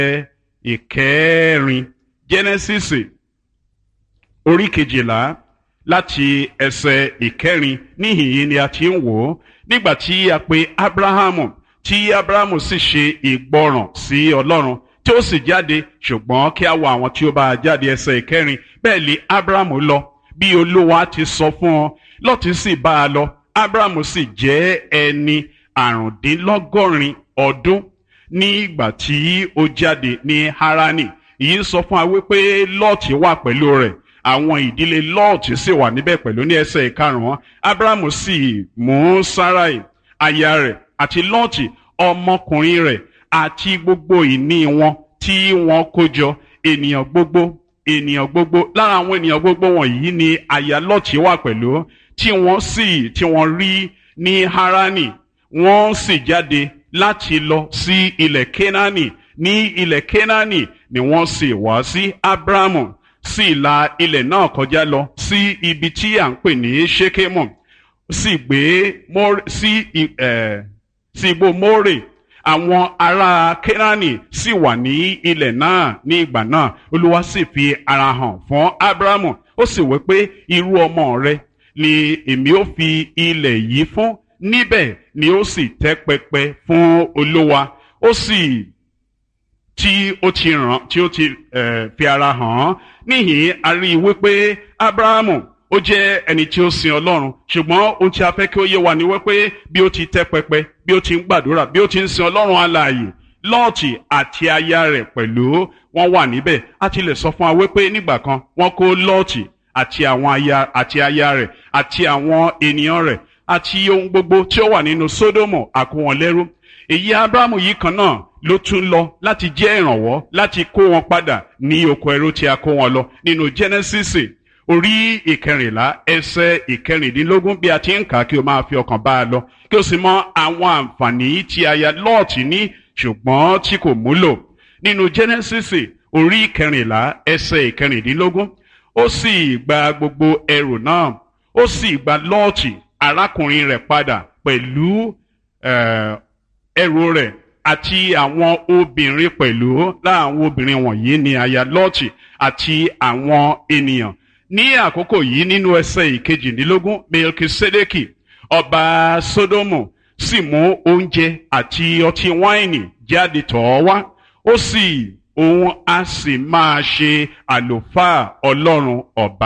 ìkẹrin. Genesis orí 12 láti ẹsẹ̀ ìkẹrin níhìn-ín ni a ti ń wò ó. Nígbà tí a pe Ábúráhámù, tí Ábúráhámù sì ṣe ìgbọràn sí Ọlọ́run tí ó sì jáde, ṣùgbọ́n kí a wo àwọn tí ó bá jáde. Ẹsẹ̀ ìkẹrin: bẹ́ẹ̀ lé Ábúráhámù lọ bí Olúwa ti sọ fún ọ, Lọ́ọ̀tì sì bá a lọ. Ábúráhámù sì jẹ́ ẹni 85 ọdún nígbà tí ó jáde ní Háránì. Èyí ń sọ fún wa wípé Lọ́ọ̀tì wà pẹ̀lú rẹ̀, àwọn ìdílé Lọ́ọ̀tì sì wà níbẹ̀ pẹ̀lú. Ní ẹsẹ̀ ìkarùn-ún: Ábúráhámù sì mú Sáráì aya rẹ̀ àti Lọ́ọ̀tì ọmọkùnrin rẹ̀ àti gbogbo ìní wọn tí wọ́n kó jọ, ènìyàn gbogbo. Lára àwọn ènìyàn gbogbo wọ̀nyí ni aya Lọ́ọ̀tì wà pẹ̀lú, tí wọ́n rí ní Háránì. Wọ́n sì jáde láti lọ sí ilẹ̀ Kénáánì. Ní ilẹ̀ Kénáánì ni wọ́n sì wá sí. Ábúráhámù sì la ilẹ̀ náà kọjá lọ sí ibi tí à ń pè ní Ṣékémù, sì gbé sí igbó Mórè. Àwọn ará Kénáánì sì wà ní ilẹ̀ náà ní ìgbà náà. Olúwa sì fi ara hàn fún Ábúráhámù, ó sì wí pé irú ọmọ rẹ ni èmi ó fi ilẹ̀ yìí fún, níbẹ̀ ni ó sì tẹ́ pẹpẹ fún Olúwa. Ó sì tí ó ti fi ara hàn án. Níhìn a rí i wípé Ábúráhámù ó jẹ́ ẹni tí ó sin Ọlọ́run, ṣùgbọ́n ohun tí a fẹ́ kí ó yé wa ni wípé bí ó ti tẹ́ pẹpẹ, bí ó ti ń gbàdúrà, bí ó ti ń sin Ọlọ́run alààyè, Lọ́ọ̀tì àti aya rẹ̀ pẹ̀lú wọ́n wà níbẹ̀. A ti lè sọ fún wa wípé nígbà kan wọ́n kó Lọ́ọ̀tì àti aya rẹ̀ àti àwọn ènìyàn rẹ̀ àti ohun gbogbo tí ó wà nínú Sódómù, a kó wọn lẹ́rú. Èyí Ábúráhámù yìí kan náà ló tún lọ láti jẹ́ ìrànwọ́ láti kó wọn padà ní oko ẹrú tí a kó wọn lọ. Nínú Genesis orí 14 ẹsẹ̀ 16 bí a ti ń kà á, kí o máa fi ọkàn bá a lọ, kí o sì mọ àwọn àǹfààní tí aya Lọ́ọ̀tì ní ṣùgbọ́n tí kò múlò. Nínú Genesis orí 14 ẹsẹ̀ 16: ó sì gba gbogbo ẹrù náà, ó sì gba Lọ́ọ̀tì arákùnrin rẹ̀ padà pẹ̀lú ẹrù rẹ̀ àti àwọn obìnrin pẹ̀lú. Láwọn obìnrin wọ̀nyí ni aya Lọ́ọ̀tì àti àwọn ènìyàn. Ní àkókò yìí, nínú ẹsẹ̀ 22, Melkisedeki ọba Sódómù sì mú oúnjẹ àti ọtí wáìnì jáde tọ̀ ọ́ wá. Òun a sì máa ṣe àlùfáà Ọlọ́run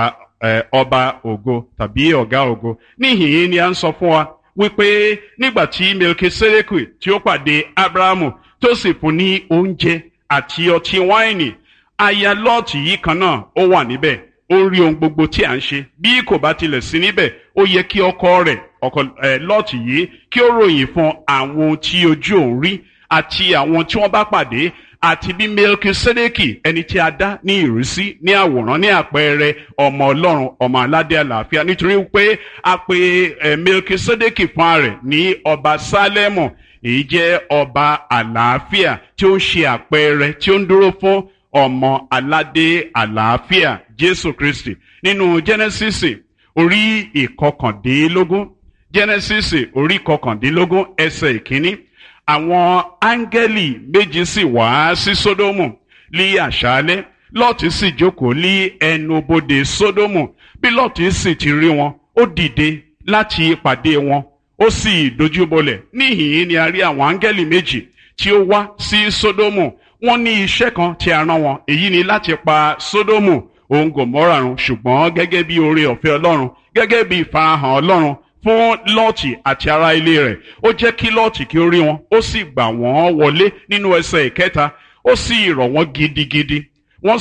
ọba ògo tàbí ọ̀gá ògo. Níhìn-ín ni a ń sọ fún wa wípé nígbà tí Melkisedeki tí ó pàdé Ábúráhámù tó sì fún ní oúnjẹ àti ọtí wáìnì, aya Lọ́ọ̀tì yìí kan náà ó wà níbẹ̀. Ó rí ohun gbogbo tí à ń ṣe. Bí kò bá tilẹ̀ sí níbẹ̀, ó yẹ kí ọkọ Lọ́ọ̀tì yìí kí ó ròyìn fún àwọn ohun tí ojú òun rí àti àwọn tí wọ́n bá pàdé, àti bí Melkisedeki, ẹni tí a dá ní ìrísí, ní àwòrán, ní àpẹẹrẹ ọmọ Ọlọ́run, ọmọ aládé àlàáfíà, nítorí pé a pe Melkisedeki fún rẹ̀ ní ọba Sálẹ́mù. Èyí jẹ́ ọba àlàáfíà tí ó ń ṣe àpẹẹrẹ tí ó ń dúró fún ọmọ aládé àlàáfíà, Jésù Kristi. Nínú Genesis orí 19, Genesis orí 19 ẹsẹ̀ 1: àwọn áńgẹ́lì méjì sì wá sí Sódómù ní àṣálẹ́. Lọ́ọ̀tì sì jókòó ní ẹnubodè Sódómù. Bí Lọ́ọ̀tì sì ti rí wọn, ó dìde láti pàdé wọn, ó sì dojúbolẹ̀. Níhìn-ín ni a rí àwọn áńgẹ́lì méjì tí ó wá sí Sódómù. Wọ́n ní iṣẹ́ kan tí a rán wọn, èyí ni láti pa Sódómù òun Gòmórà run, ṣùgbọ́n gẹ́gẹ́ bí oore ọ̀fẹ́ Ọlọ́run, gẹ́gẹ́ bí ìfarahàn Ọlọ́run fún Lọ́ọ̀tì àti ará ilé rẹ̀, ó jẹ́ kí Lọ́ọ̀tì kí ó rí wọn, ó sì gbà wọ́n wọlé. Nínú ẹsẹ̀ 3: ó sì rọ̀ wọ́n gidigidi, wọ́n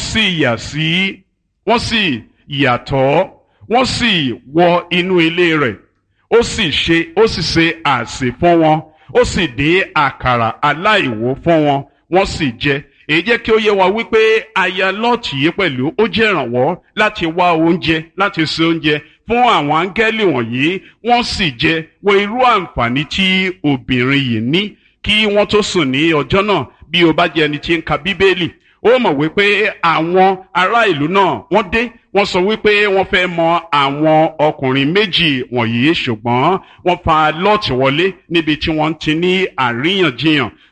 sì yàtọ̀, wọ́n sì wọ inú ilé rẹ̀, ó sì ṣe àsè fún wọn, ó sì dín àkàrà aláìwú fún wọn, wọ́n sì jẹ. Èyí jẹ́ kí ó yé wa wípé aya Lọ́ọ̀tì yìí pẹ̀lú ó jẹ́ ìrànwọ́ láti wá oúnjẹ, láti ṣe oúnjẹ fún àwọn áńgẹ́lì wọ̀nyí. Wọ́n sì jẹ. Wo irú àǹfààní tí obìnrin yìí ní kí wọ́n tó sùn ní ọjọ́ náà. Bí o bá jẹ́ ẹni tí ń ka Bíbélì, ó mọ̀ wípé àwọn ará ìlú náà wọ́n dé, wọ́n sọ wípé wọ́n fẹ́ mọ àwọn ọkùnrin méjì wọ̀nyí, ṣùgbọ́n wọ́n fa Lọ́ọ̀tì wọlé níbi tí wọ́n ti ní àríyànjiyàn.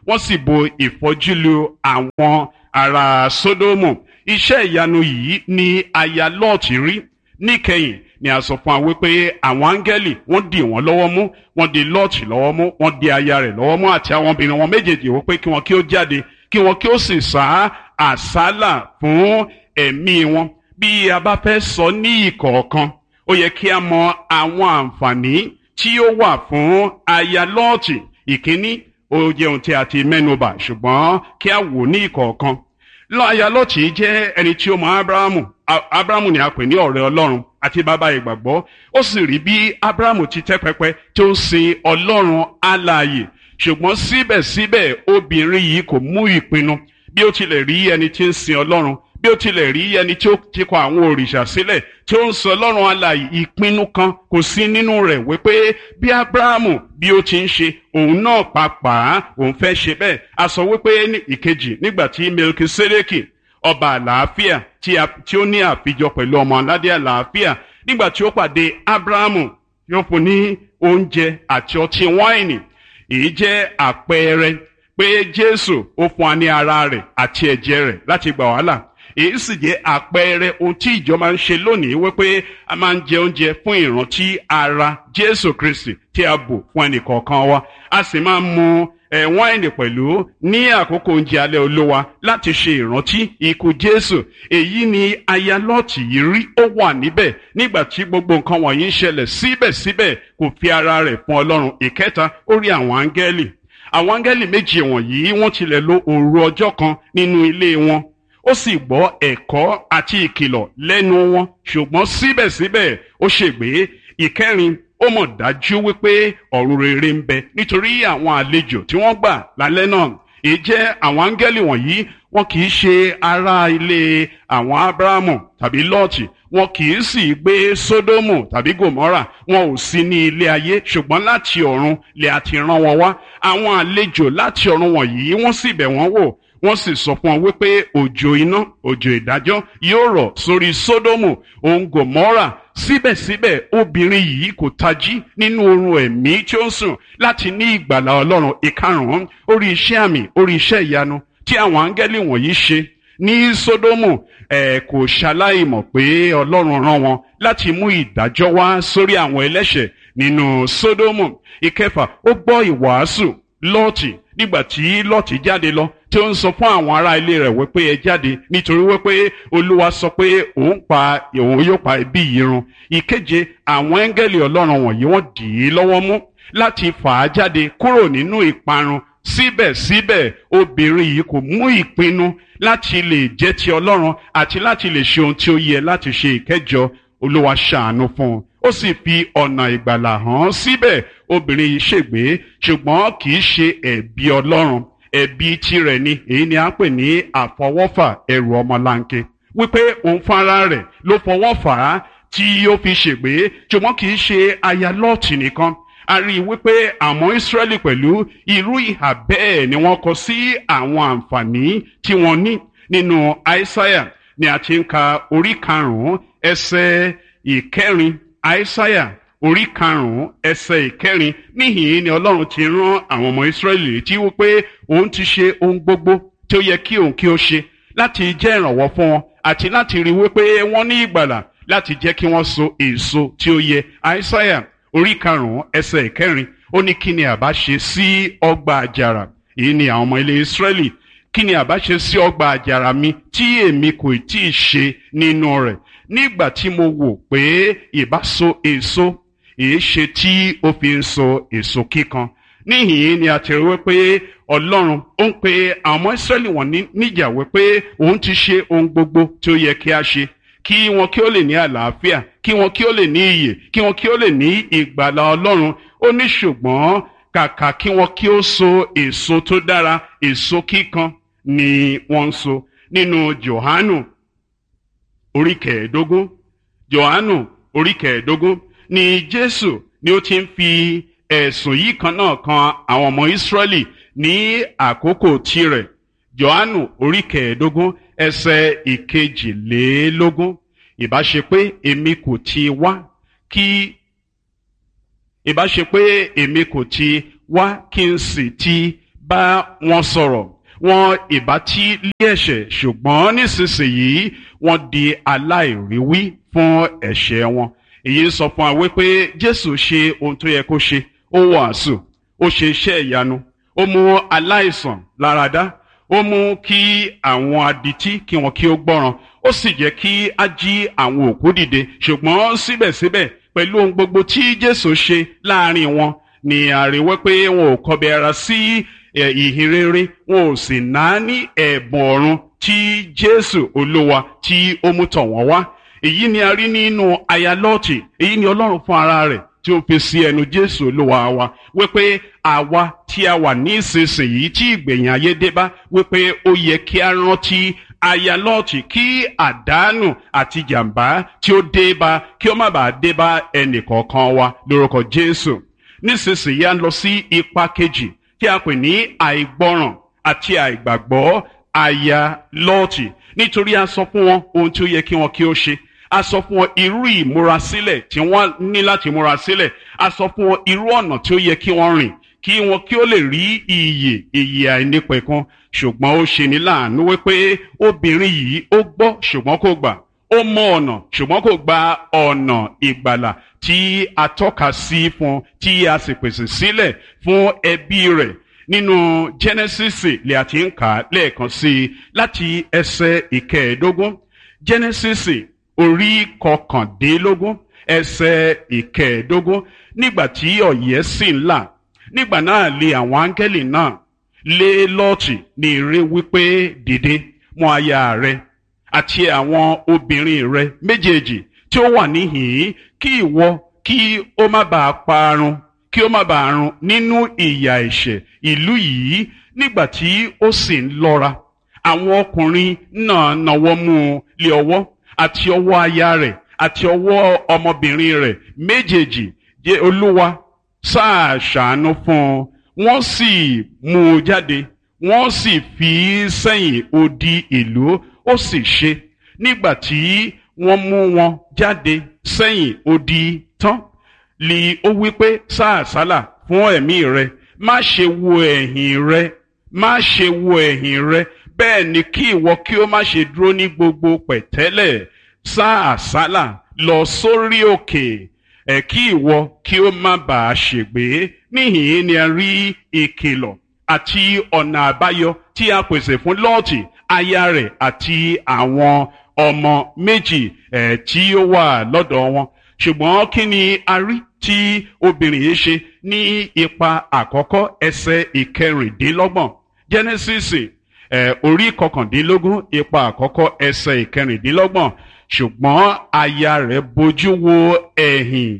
wọ́n sì bo ìfọ́jú lu àwọn ará Sódómù. Iṣẹ́ ìyanu yìí ni aya Lọ́ọ̀tì rí. Níkẹyìn ni a sọ fún wa wípé àwọn áńgẹ́lì wọ́n dì wọ́n lọ́wọ́ mú, wọ́n di Lọ́ọ̀tì lọ́wọ́ mú, wọ́n di aya rẹ̀ lọ́wọ́ mú àti àwọn obìnrin wọn méjèèjì wípé kí wọn kí ó jáde, kí wọn kí ó sì sá àsálà fún ẹ̀mí wọn. Bí a bá fẹ́ sọ ní ìkọ̀ọ̀kan, ó yẹ kí a mọ àwọn àǹfààní tí ó wà fún aya Lọ́ọ̀tì. Ìkíní, ó jẹ́ ohun tí a ti mẹ́nubà, ṣùgbọ́n kí a wò ní ìkọ̀ọ̀kan. Aya Lọ́ọ̀tì jẹ́ ẹni tí ó mọ Ábúráhámù. Ábúráhámù ni a pè ní ọ̀rẹ́ Ọlọ́run àti bàbá ìgbàgbọ́. Ó sì rí bí Ábúráhámù ti tẹ́ pẹpẹ tí ó ń sin Ọlọ́run alààyè. Ṣùgbọ́n síbẹ̀síbẹ̀ obìnrin yìí kò mú ìpinnu. Bí ó tilẹ̀ rí ẹni tí ń sin Ọlọ́run, bí ó tilẹ̀ rí ẹni tí ó ti kọ àwọn òrìṣà sílẹ̀ tí ó ń sọ Ọlọ́run alààyè, ìpinnu kan kò sí nínú rẹ̀ wípé bí Ábúráhámù bí ó ti ń ṣe òun náà pàápàá òun fẹ́ ṣe bẹ́ẹ̀. A sọ wípé ní ìkejì, nígbà tí Melkisedeki ọba àlàáfíà tí ó ní àfijọ pẹ̀lú ọmọ aládé àlàáfíà, nígbà tí ó pàdé Ábúráhámù yóò fún ní oúnjẹ àti ọtí wáìnì. Èyí jẹ́ àpẹẹrẹ pé Jésù ó fún wa ní ara rẹ̀ àti ẹ̀jẹ̀ rẹ̀ láti gbà wá là. Èyí sì jẹ́ àpẹẹrẹ ohun tí ìjọ máa ń ṣe lónìí, wípé a máa ń jẹ oúnjẹ fún ìrántí ara Jésù Kristi tí a bò fún ẹnìkọ̀ọ̀kan wa. A sì máa ń mu wáìnì pẹ̀lú ní àkókò oúnjẹ alẹ́ Olúwa láti ṣe ìrántí ikú Jésù. Èyí ni aya Lọ́ọ̀tì yìí rí, ó wà níbẹ̀ nígbà tí gbogbo nǹkan wọ̀nyí ń ṣẹlẹ̀. Síbẹ̀síbẹ̀ kò fi ara rẹ̀ fún Ọlọ́run. Ìkẹta, ó rí àwọn áńgẹ́lì. Àwọn áńgẹ́lì méjì wọ̀nyí wọ́n tilẹ̀ lò òru ọjọ́ kan nínú ilé wọn. Ó sì gbọ́ ẹ̀kọ́ àti ìkìlọ̀ lẹ́nu wọn, ṣùgbọ́n síbẹ̀síbẹ̀ ó ṣègbé. Ìkẹrin, ó mọ̀ dájú wípé ọ̀run rere ń bẹ nítorí àwọn àlejò tí wọ́n gbà lálẹ́ náà. Èyí jẹ́ àwọn áńgẹ́lì wọ̀nyí, wọn kì í ṣe ará ilé àwọn Ábúráhámù tàbí Lọ́ọ̀tì, wọn kì í sì gbé Sódómù tàbí Gòmórà, wọn ò sí ní ilé ayé, ṣùgbọ́n láti ọ̀run lè àti rán wọn wá. Àwọn àlejò láti ọ̀run wọ̀nyí wọ́n sì bẹ̀ wọ́n wò, wọ́n sì sọ fún wọn wípé òjò iná, òjò ìdájọ́ yóò rọ̀ sórí Sódómù òun Gòmórà. Síbẹ̀síbẹ̀ obìnrin yìí kò tají nínú oorun ẹ̀mí tí ó ń sùn láti ní ìgbàlà Ọlọ́run. Ìkarùn-ún, ó rí iṣẹ́ àmì, ó rí iṣẹ́ ìyanu tí àwọn áńgẹ́lì wọ̀nyí ṣe ní Sódómù. Kò ṣaláìmọ̀ pé Ọlọ́run rán wọn láti mú ìdájọ́ wá sórí àwọn ẹlẹ́ṣẹ̀ nínú Sódómù. Ìkẹfà, ó gbọ́ ìwàásù Lọ́ọ̀tì nígbà tí Lọ́ọ̀tì jáde lọ, tí ó ń sọ fún àwọn ará ilé rẹ̀ wípé ẹ jáde nítorí wípé Olúwa sọ pé òun yóò pa ẹbí yìí run. Ìkeje, àwọn áńgẹ́lì Ọlọ́run wọ̀nyí wọ́n dì í lọ́wọ́ mú láti fà á jáde kúrò nínú ìparun. Síbẹ̀síbẹ̀ obìnrin yìí kò mú ìpinnu láti lè jẹ́ ti Ọlọ́run àti láti lè ṣe ohun tí ó yẹ láti ṣe. Ìkẹjọ, Olúwa ṣàánú fún un, ó sì fi ọ̀nà ìgbàlà hàn. Síbẹ̀ obìnrin yìí ṣègbé, ṣùgbọ́n kì í ṣe ẹ̀bi Ọlọ́run, ẹ̀bi tirẹ̀ ni. Èyí ni a ń pè ní àfọwọ́fà ẹrù ọmọlanke, wípé òun fúnra rẹ̀ ló fọwọ́ fà á tí ó fi ṣègbé. Ṣùgbọ́n kì í ṣe aya Lọ́ọ̀tì nìkan. A rí i wípé àwọn Ísírẹ́lì pẹ̀lú irú ìhà bẹ́ẹ̀ ni wọ́n kọ sí àwọn àǹfààní tí wọ́n ní. Nínú Aísáyà ni a ti ń ka orí 5 ẹsẹ̀ 4. Aísáyà orí 5 ẹsẹ̀ 4. Níhìn ni Ọlọ́run ti rán àwọn ọmọ Ísírẹ́lì létí wípé òun ti ṣe ohun gbogbo tí ó yẹ kí òun kí ó ṣe láti jẹ́ ìrànwọ́ fún wọn àti láti rí wípé wọ́n ní ìgbàlà, láti jẹ́ kí wọ́n so èso tí ó yẹ. Aísáyà orí 5 ẹsẹ̀ 4, ó ní kí ni àbá ṣe sí ọgbà àjàrà. Èyí ni àwọn ọmọ ilé Ísírẹ́lì. Kí ni àbá ṣe sí ọgbà àjàrà mi tí èmi kò tí ì ṣe nínú rẹ̀? Nígbà tí mo wò pé ìbá so èso, èé ṣe tí ó fi ń so èso kíkan. Níhìn ni a ti rí wípé Ọlọ́run ó ń pe àwọn ọmọ Ísírẹ́lì wọ̀nyí níjà wípé òun ti ṣe ohun gbogbo tí ó yẹ kí a ṣe, kí wọn kí ó lè ní àlàáfíà, kí wọn kí ó lè ní ìyè, kí wọn kí ó lè ní ìgbàlà Ọlọ́run. Ó ní ṣùgbọ́n kàkà kí wọn kí ó so èso tó dára, èso kíkan ni wọ́n ń so. Nínú Jòhánù orí 15, Jòhánù orí 15 ni Jésù ni ó ti ń fi ẹ̀sùn yìí kan náà kan àwọn ọmọ Ísírẹ́lì ní àkókò tirẹ̀. Jòhánù orí 15 ẹsẹ̀ 22. Ìbá ṣe pé èmi kò ti wá kí n sì ti bá wọn sọ̀rọ̀ wọn ìbá tí lé ẹ̀ṣẹ̀, ṣùgbọ́n nísinsìnyí wọ́n di aláìríwí fún ẹ̀ṣẹ̀ wọn. èyí sọ fún wa wípé Jésù ṣe ohun tó yẹ kó ṣe, ó wàásù, ó ṣe iṣẹ́ ìyanu, ó mú aláìsàn láradá, ó mú kí àwọn adití kí wọn kí ó gbọ́ràn, ó sì jẹ́ kí á jí àwọn òkú dìde. ṣùgbọ́n síbẹ̀síbẹ̀ pẹ̀lú ohun gbogbo tí Jésù ṣe láàrin wọn ni a rí wípé wọn ò kọbi ara sí ìhìn rere, wọn ò sì náání ẹ̀bùn ọ̀run tí Jésù Olúwa tí ó mú tọ̀ wọ́n wá. èyí ni a rí nínú aya Lọ́ọ̀tì, èyí ni Ọlọ́run fún ara rẹ̀ tí ó fi sí ẹnu Jésù Olúwa wa wípé àwa tí a wà ní ìsinsìnyí tí ìgbẹ̀yìn ayé dé bá, wípé ó yẹ kí a rántí aya Lọ́ọ̀tì kí àdánù àti jàǹbá tí ó dé bá kí ó má bàa dé bá ẹnìkọ̀ọ̀kan wa lórúkọ Jésù. nísinsìnyí a ń lọ sí ipa kejì tí a pè ní àìgbọràn àti àìgbàgbọ́ aya Lọ́ọ̀tì, nítorí a sọ fún wọn ohun tí ó yẹ kí wọn kí ó ṣe, a sọ fún wọn irú ìmúrasílẹ̀ tí wọ́n ní láti múra sílẹ̀, a sọ fún wọn irú ọ̀nà tí ó yẹ kí wọ́n rìn kí wọn kí ó lè rí ìyè àìnípẹ̀kun. ṣùgbọ́n ó ṣe ní láàánú wípé obìnrin yìí ó gbọ́ ṣùgbọ́n kò gbà, ó mọ ọ̀nà ṣùgbọ́n kò gba ọ̀nà ìgbàlà tí a tọ́ka sí fún, tí a sì pèsè sílẹ̀ fún ẹbí rẹ̀. nínú Genesis lè àti ń kà á lẹ́ẹ̀kan sí i láti ẹsẹ̀ ìkẹẹ̀ẹ́dógún. Genesis orí kọkàndínlógún ẹsẹ̀ ìkẹẹ̀ẹ́dógún. nígbà tí ọ̀yẹ́ sì ń là, nígbà náà lé àwọn áńgẹ́lì náà lé Lọ́ọ̀tì ní ire wípé dìde, mú aya rẹ àti àwọn obìnrin rẹ méjèèjì tí ó wà níhìn-ín, kí ìwọ kí ó má bàa parun, kí ó má bàa run nínú ìyà ẹ̀ṣẹ̀ ìlú yìí. nígbà tí ó sì ń lọ́ra, àwọn ọkùnrin náà nawọ́ mú un lé ọwọ́ àti ọwọ́ aya rẹ̀ àti ọwọ́ ọmọbìnrin rẹ̀ méjèèjì. jẹ́ Olúwa sáà ṣàánú fún un. wọ́n sì mú un jáde, wọ́n sì fi í sẹ́yìn odi ìlú. ó sì ṣe nígbà tí wọ́n mú wọn jáde sẹ́yìn odi tán, lì ó wí pé sáàsálà fún ẹ̀mí rẹ, má ṣe wo ẹ̀yìn rẹ, má ṣe wo ẹ̀yìn rẹ, bẹ́ẹ̀ ni kí ìwọ kí ó má ṣe dúró ní gbogbo pẹ̀tẹ́lẹ̀. sáàsálà lọ sórí òkè, kí ìwọ kí ó má bàa ṣègbé. níhìn-ín ni a rí ìkìlọ̀ àti ọ̀nà àbáyọ tí a pèsè fún Lọ́ọ̀tì, aya rẹ̀ àti àwọn ọmọ méjì tí ó wà lọ́dọ̀ wọn. ṣùgbọ́n kí ni a rí tí obìnrin yìí ṣe ní ipa àkọ́kọ́ ẹsẹ̀ ìkẹrìndínlọ́gbọ̀n? Genesis orí kọkàndínlógún ipa àkọ́kọ́ ẹsẹ̀ ìkẹrìndínlọ́gbọ̀n. ṣùgbọ́n aya rẹ̀ bojú wo ẹ̀yìn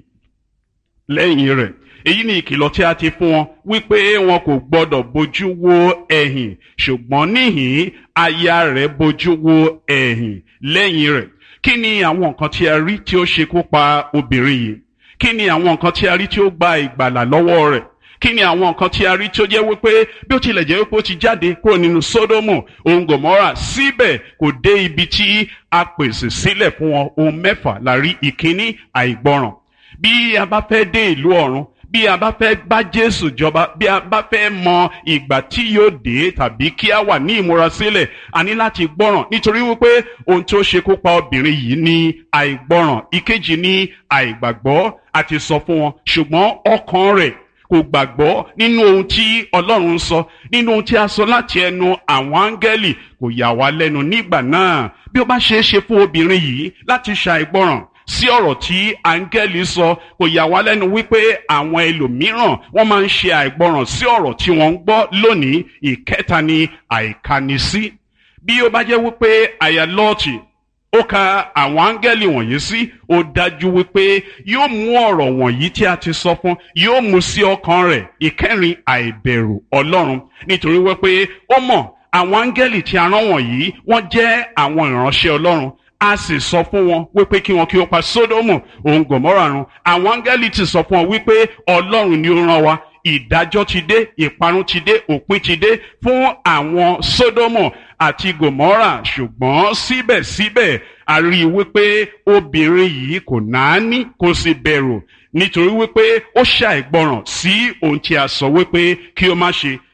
lẹ́yìn rẹ̀. èyí ni ìkìlọ̀ tí a ti fún wọn wípé wọn kò gbọdọ̀ bojú wo ẹ̀yìn, ṣùgbọ́n níhìn aya rẹ̀ bojú wo ẹ̀yìn lẹ́yìn rẹ̀. kí ni àwọn nǹkan tí a rí tí ó ṣekú pa obìnrin yìí? kí ni àwọn nǹkan tí a rí tí ó gba ìgbàlà lọ́wọ́ rẹ̀? kí ni àwọn nǹkan tí a rí tí ó jẹ́ wípé bí ó tilẹ̀ jẹ́ wípé ó ti jáde kúrò nínú Sódómù òun Gòmórà, síbẹ̀ kò dé ibi tí a pèsè sílẹ̀ fún wọn? ohun mẹ́fà la rí. ìkíní, àìgbọràn. bí a bá fẹ́ dé ìlú ọ̀run, bí a bá fẹ́ bá Jésù jọba, bí a bá fẹ́ mọ ìgbà tí yóò dé tàbí kí a wà ní ìmúrasílẹ̀, a ní láti gbọ́ràn, nítorí wípé ohun tí ó ṣekú pa obìnrin yìí ní àìgbọ́ràn. ìkejì ní àìgbàgbọ́. a ti sọ fún wọn, ṣùgbọ́n ọkàn rẹ̀ kò gbàgbọ́ nínú ohun tí Ọlọ́run sọ, nínú ohun tí a sọ láti ẹnu àwọn áńgẹ́lì. kò yà wá lẹ́nu nígbà náà bí ó bá ṣeé ṣe fún obìnrin yìí láti ṣàìgbọràn sí ọ̀rọ̀ tí áńgẹ́lì sọ. kò yà wá lẹ́nu wípé àwọn ẹlòmíràn wọ́n máa ń ṣe àìgbọràn sí ọ̀rọ̀ tí wọ́n ń gbọ́ lónìí. ìkẹta ni àìkánisí. bí ó bá jẹ́ wípé aya Lọ́ọ̀tì ó ka àwọn áńgẹ́lì wọ̀nyí sí, ó dájú wípé yóò mú ọ̀rọ̀ wọ̀nyí tí a ti sọ fún, yóò mú sí ọkàn rẹ̀. ìkẹrin, àìbẹ̀rù Ọlọ́run, nítorí wípé ó mọ̀ àwọn áńgẹ́lì tí a rán wọ̀nyí wọ́n jẹ́ àwọn ìránṣẹ́ Ọlọ́run. a sì sọ fún wọn wípé kí wọn kí ó pa Sódómù òun Gòmórà run. àwọn áńgẹ́lì ti sọ fún wọn wípé Ọlọ́run ni ó rán wa. ìdájọ́ ti dé, ìparun ti dé, òpin ti dé fún àwọn Sódómù àti Gòmórà. ṣùgbọ́n síbẹ̀síbẹ̀ a rí i wípé obìnrin yìí kò náání, kò sì bẹ̀rù, nítorí wípé ó ṣàìgbọràn sí ohun tí a sọ wípé kí ó má ṣe.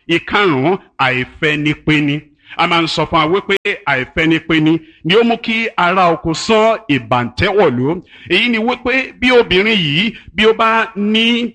ìkarùn-ún àìfẹnipẹni. A máa ń sọ fún wa wípé àìfẹnipẹni ni ó mú kí ara oko sán ìbàǹtẹ́wọ̀lú. Èyí ni wípé bí obìnrin yìí bí ó bá ní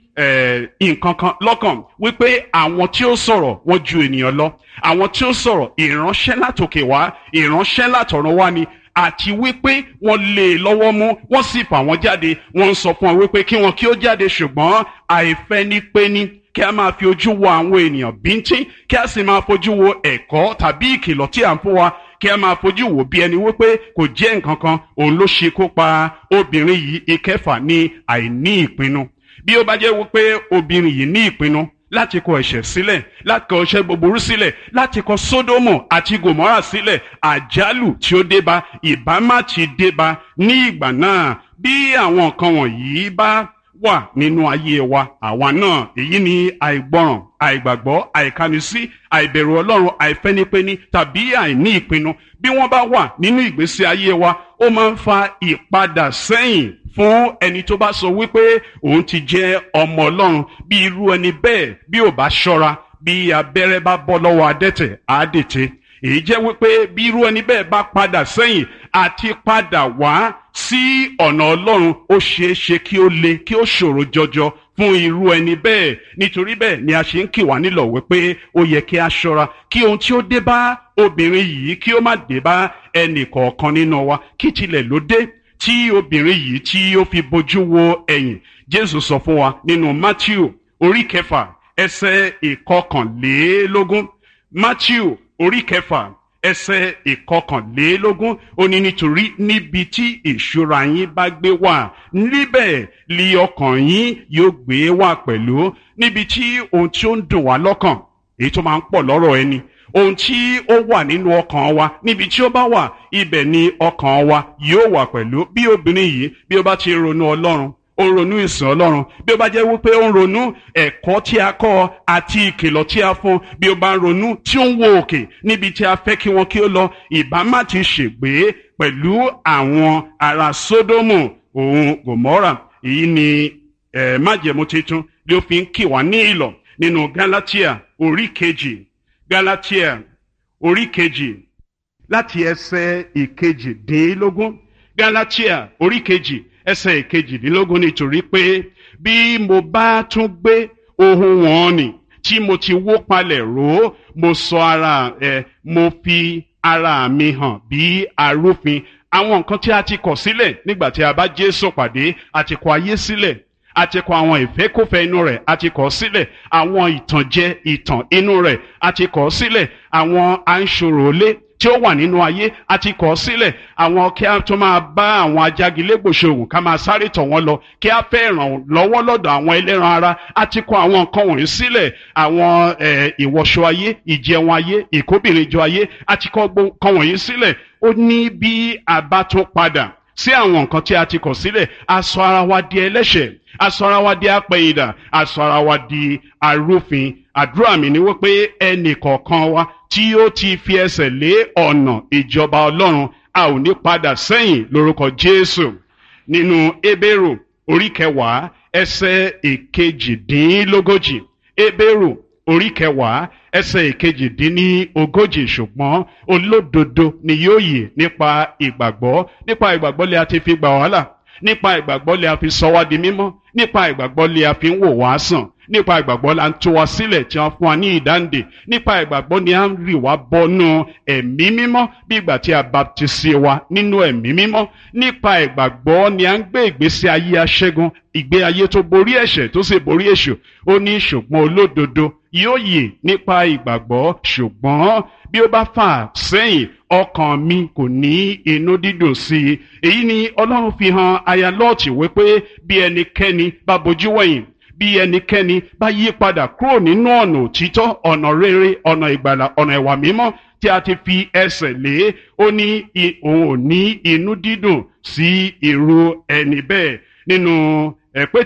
nǹkan kan lọ́kàn wípé àwọn tí ó sọ̀rọ̀ wọ́n ju ènìyàn lọ, àwọn tí ó sọ̀rọ̀ ìránṣẹ́ látòkè wá, ìránṣẹ́ látọ̀run wá ni, àti wípé wọ́n lé e lọ́wọ́ mú wọ́n sì fà wọ́n jáde, wọ́n ń sọ fún wọn wípé kí wọn kí ó jáde, ṣùgbọ́n àìfẹnipẹni, kí a máa fi ojú wo àwọn ènìyàn bíntín, kí a sì máa fojú wo ẹ̀kọ́ tàbí ìkìlọ̀ tí à ń fún wa, kí a máa fojú wo bí ẹni wípé kò jẹ́ nǹkan kan, òun ló ṣekú pa obìnrin yìí. Ìkẹfà ni àìní ìpinnu. Bí ó bá jẹ́ wípé obìnrin yìí ní ìpinnu láti kọ ẹ̀ṣẹ̀ sílẹ̀, láti kọ ẹ̀ṣẹ̀ búburú sílẹ̀, láti kọ Sódómù àti Gòmórà sílẹ̀, àjálù tí ó débá ìbá má ti débá ní ìgbà náà. Bí àwọn nǹkan wọ̀nyí bá wà nínú ayé wa, àwa náà, èyí ni àìgbọràn, àìgbàgbọ́, àìkánisí, àìbẹ̀rù Ọlọ́run, àìfẹnipẹni tàbí àìní ìpinnu, bí wọ́n bá wà nínú ìgbésí ayé wa, ó máa ń fa ìpadà sẹ́yìn fún ẹni tó bá sọ wípé òun ti jẹ́ ọmọ Ọlọ́run. Bí irú ẹni bẹ́ẹ̀ bí ò bá ṣọ́ra, bí abẹ́rẹ́ bá bọ́ lọ́wọ́ adẹ́tẹ̀ á dètè. Èyí jẹ́ wípé bí irú ẹni bẹ́ẹ̀ bá padà sẹ́yìn àti padà wá sí ọ̀nà Ọlọ́run, ó ṣeé ṣe kí ó le, kí ó ṣòro jọjọ fún irú ẹni bẹ́ẹ̀. Nítorí bẹ́ẹ̀ ni a ṣe ń kì wá nílọ̀ wípé ó yẹ kí a ṣọ́ra kí ohun tí ó dé bá obìnrin yìí kí ó má dé bá ẹnì kọ̀ọ̀kan nínú wa. Kí tilẹ̀ ló dé tí obìnrin yìí tí ó fi bojú wo ẹ̀yìn? Jésù sọ fún wa nínú Mátíù orí kẹfà ẹsẹ̀ ìkọkànlélógún. Mátíù orí kẹfà ẹsẹ̀ ìkọkànlélógún, ó ní nítorí níbi tí ìṣúra yín bá gbé wà, níbẹ̀ li ọkàn yín yóò gbé wà pẹ̀lú. Níbi tí ohun tí ó ń dùn wá lọ́kàn, èyí tó máa ń pọ̀ lọ́rọ̀ ẹni, ohun tí ó wà nínú ọkàn wa, níbi tí ó bá wà, ibẹ̀ ni ọkàn wa yóò wà pẹ̀lú. Bí obìnrin yìí bí ó bá ti ronú Ọlọ́run, ó ń ronú ìsìn Ọlọ́run, bí ó bá jẹ́ wípé ó ń ronú ẹ̀kọ́ tí a kọ́ àti ìkìlọ̀ tí a fún, bí ó bá ń ronú tí ó ń wo òkè níbi tí a fẹ́ kí wọn kí ó lọ, ìbá má ti ṣègbé pẹ̀lú àwọn ará Sódómù òun Gòmórà. Èyí ni májẹ̀mú titun ló fi ń kì wá ní ìlọ̀ nínú Gálátíà orí kejì, Gálátíà orí kejì láti ẹsẹ̀ ìkejìdínlógún. Gálátíà orí kejì ẹsẹ̀ ìkejìdínlógún, nítorí pé bí mo bá tún gbé ohun wọn nì tí mo ti wó palẹ̀ ró, mo fi ara mi hàn bí arúfin. Àwọn nǹkan tí a ti kọ̀ sílẹ̀ nígbà tí a bá Jésù pàdé, a ti kọ̀ ayé sílẹ̀, a ti kọ̀ àwọn ìfẹ́kúfẹ̀ẹ́ inú rẹ̀, a ti kọ̀ sílẹ̀ àwọn ìtànjẹ ìtàn inú rẹ̀, a ti kọ̀ sílẹ̀ àwọn àǹṣòròlé tí ó wà nínú ayé, a ti kọ̀ sílẹ̀ àwọn kí a tó máa bá àwọn ajagilégbò ṣòwò ká máa sáré tọ̀ wọ́n lọ, kí a fẹ́ ràn lọ́wọ́ lọ́dọ̀ àwọn ẹlẹ́ran ara. A ti kọ̀ àwọn nǹkan wọ̀nyí sílẹ̀, àwọn ìwọṣọ ayé, ìjẹun ayé, ìkóbìnrinjọ ayé, a ti kọ̀ nǹkan wọ̀nyí sílẹ̀. Ó ní bí a bá tún padà sí àwọn nǹkan tí a ti kọ̀ sílẹ̀, a sọ ara wa di ẹlẹ́ṣẹ̀, a sọ ara wa di apẹ̀yìndà, a sọ ara wa di arúfin. Àdúrà mi ni wípé ẹnì kọ̀ọ̀kan wa tí ó ti fi ẹsẹ̀ lé ọ̀nà ìjọba Ọlọ́run, a ò ní padà sẹ́yìn lórúkọ Jésù. Nínú Hébérù orí kẹwàá ẹsẹ̀ ìkejìdínlógójì, Hébérù orí kẹwàá ẹsẹ̀ ìkejìdínlógójì, ṣùgbọ́n olódodo ni yóò yè nípa ìgbàgbọ́. Nípa ìgbàgbọ́ lè a ti fi gbà wá là, nípa ìgbàgbọ́ lè a fi sọ wá di mímọ́, nípa ìgbàgbọ́ lè a fi ń wò wá sàn, nípa ìgbàgbọ́ la ń tú wa sílẹ̀ tí wọ́n fún wa ní ìdáǹdè, nípa ìgbàgbọ́ ni a ń rì wá bọ́nú ẹ̀mí mímọ́ bí ìgbà tí a baptisi wa nínú ẹ̀mí mímọ́, nípa ìgbàgbọ́ ni a ń gbé ìgbésí ayé aṣẹ́gun, ìgbé ayé tó borí ẹ̀ṣẹ̀ tó sì borí èṣù. Ó ní ṣùgbọ́n olódodo yóò yè nípa ìgbàgbọ́, ṣùgbọ́n bí ó bá fà sẹ́yìn, ọkàn mi kò ní inú dídùn sí i. Èyí ni Ọlọ́run fi hàn aya Lọ́ọ̀tì wípé bí ẹnikẹ́ni bá bojú wẹ̀yìn, bí ẹnikẹ́ni bá yí padà kúrò nínú ọ̀nà òtítọ́, ọ̀nà rere, ọ̀nà ìgbàlà, ọ̀nà ìwà mímọ́ tí a ti fi ẹsẹ̀ lé, ó ní òun ò ní inú dídùn sí irú ẹni bẹ́ẹ̀. Nínú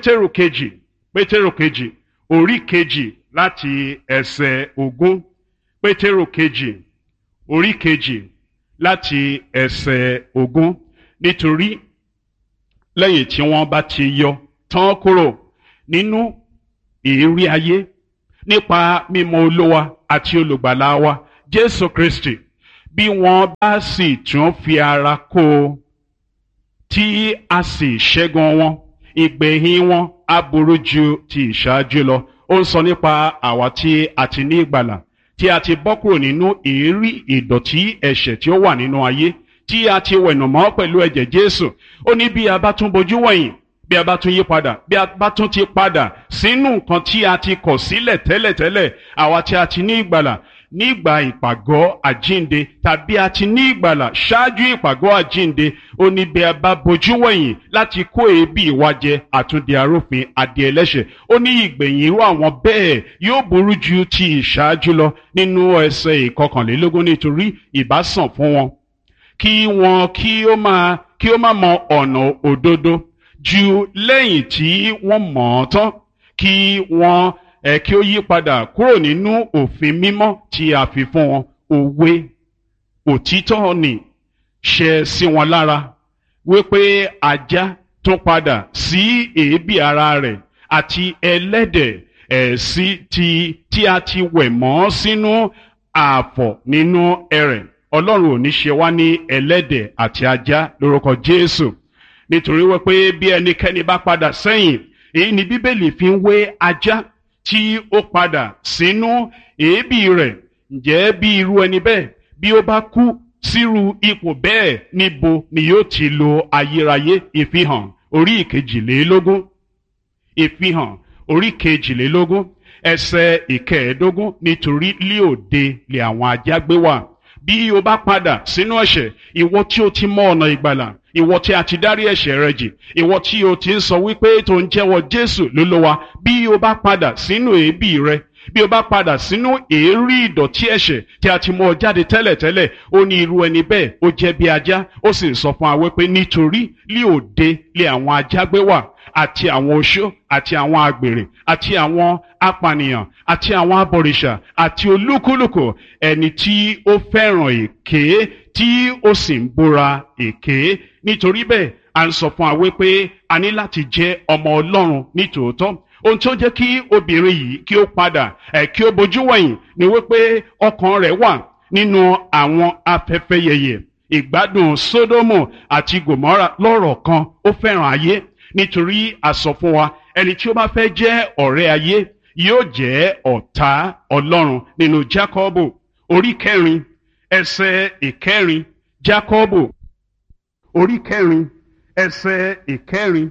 Pétérù kejì orí kejì láti ẹsẹ̀ 20, Pétérù kejì orí kejì láti ẹsẹ̀ 20, nítorí lẹ́yìn tí wọ́n bá ti yọ tán kúrò nínú ìrírí ayé, nípa mímọ̀ Olúwa àti olùgbàlà wa Jésù Kristi, bí wọ́n bá sì tún fi ara kó o tí a sì ṣẹ́gun wọn, ìgbẹ̀yìn wọn á burú ju ti ìṣáájú lọ. Ó ń sọ nípa àwa tí a ti ní ìgbàlà, tí a ti bọ́ kúrò nínú èérí ìdọ̀tí ẹ̀ṣẹ̀ tí ó wà nínú ayé, tí a ti wẹ̀nùmọ́ pẹ̀lú ẹ̀jẹ̀ Jésù. Ó ní bí a bá tún bojú wẹ̀yìn, bí a bá tún yí padà, bí a bá tún ti padà sínú nǹkan tí a ti kọ̀ sílẹ̀ tẹ́lẹ̀tẹ́lẹ̀, àwa tí a ti ní ìgbàlà nígbà ìpàgọ́ àjínde, tàbí a ti ní ìgbàlà ṣáájú ìpàgọ́ àjínde, ó ní bí a bá bojú wẹ̀yìn láti kó èébì wa jẹ, àtúndì arúfin àdì ẹlẹ́ṣẹ̀. Ó ní ìgbẹ̀yìn irú àwọn bẹ́ẹ̀ yóò burú ju ti ìṣáájú lọ. Nínú ẹsẹ̀ 21, nítorí ìbá sàn fún wọn kí ó má mọ ọ̀nà òdodo ju lẹ́yìn tí wọ́n mọ̀ ọ́ tán, kí ó yí padà kúrò nínú òfin mímọ́ tí a fi fún wọn. Òwe òtítọ́ ni ṣẹ sí wọn lára, wípé ajá tún padà sí èébì ara rẹ̀, àti ẹlẹ́dẹ̀ tí a ti wẹ̀ mọ́ sínú ààfọ̀ nínú ẹrẹ̀. Ọlọ́run ò ní ṣe wá ní ẹlẹ́dẹ̀ àti ajá lórúkọ Jésù, nítorí wípé bí ẹnikẹ́ni bá padà sẹ́yìn, èyí ni Bíbélì fi ń wé ajá tí ó padà sínú èébì rẹ̀. Ǹjẹ́ bí irú ẹni bẹ́ẹ̀ bí ó bá kú sírú ipò bẹ́ẹ̀, níbo ni yóò ti lo ayérayé? Ìfihàn orí 22, Ìfihàn orí 22 ẹsẹ̀ 15, nítorí lí òde lè àwọn ajá gbé wà. Bí o bá padà sínú ẹ̀ṣẹ̀, ìwọ tí o ti mọ ọ̀nà ìgbàlà, ìwọ tí a ti dárí ẹ̀ṣẹ̀ rẹ jì, ìwọ tí o ti ń sọ wípé tó ń jẹ́wọ́ Jésù lólúwa, bí o bá padà sínú èébì rẹ, bí o bá padà sínú èérí ìdọ̀tí ẹ̀ṣẹ̀ tí a ti mú ọ jáde tẹ́lẹ̀tẹ́lẹ̀, ó ní irú ẹni bẹ́ẹ̀ ó jẹ́ bí ajá. Ó sì sọ fún wa wípé nítorí lí òde lé àwọn ajá gbé wà, àti àwọn oṣó, àti àwọn àgbèrè, àti àwọn apànìyàn, àti àwọn abọ̀rìṣà, àti olúkúlùkù ẹni tí ó fẹ́ràn èké, tí ó sì ń búra èké. Nítorí bẹ́ẹ̀ a ń sọ fún wa wípé a ní láti jẹ́ ọmọ Ọlọ́run nítòótọ́. Ohun tí ó jẹ́ kí obìnrin yìí kí ó padà kí ó bojú wẹ̀yìn ni wípé ọkàn rẹ̀ wà nínú àwọn afẹ́fẹ́ yẹ̀yẹ̀ ìgbádùn Sódómù àti Gòmórà. Lọ́rọ̀ kan, ó fẹ́ràn ayé, nítorí a sọ fún wa ẹni tí ó bá fẹ́ jẹ́ ọ̀rẹ́ ayé yóò jẹ́ ọ̀tá Ọlọ́run. Nínú Jákọ́bù orí 4 ẹsẹ̀ 4, Jákọ́bù orí 4 ẹsẹ̀ 4,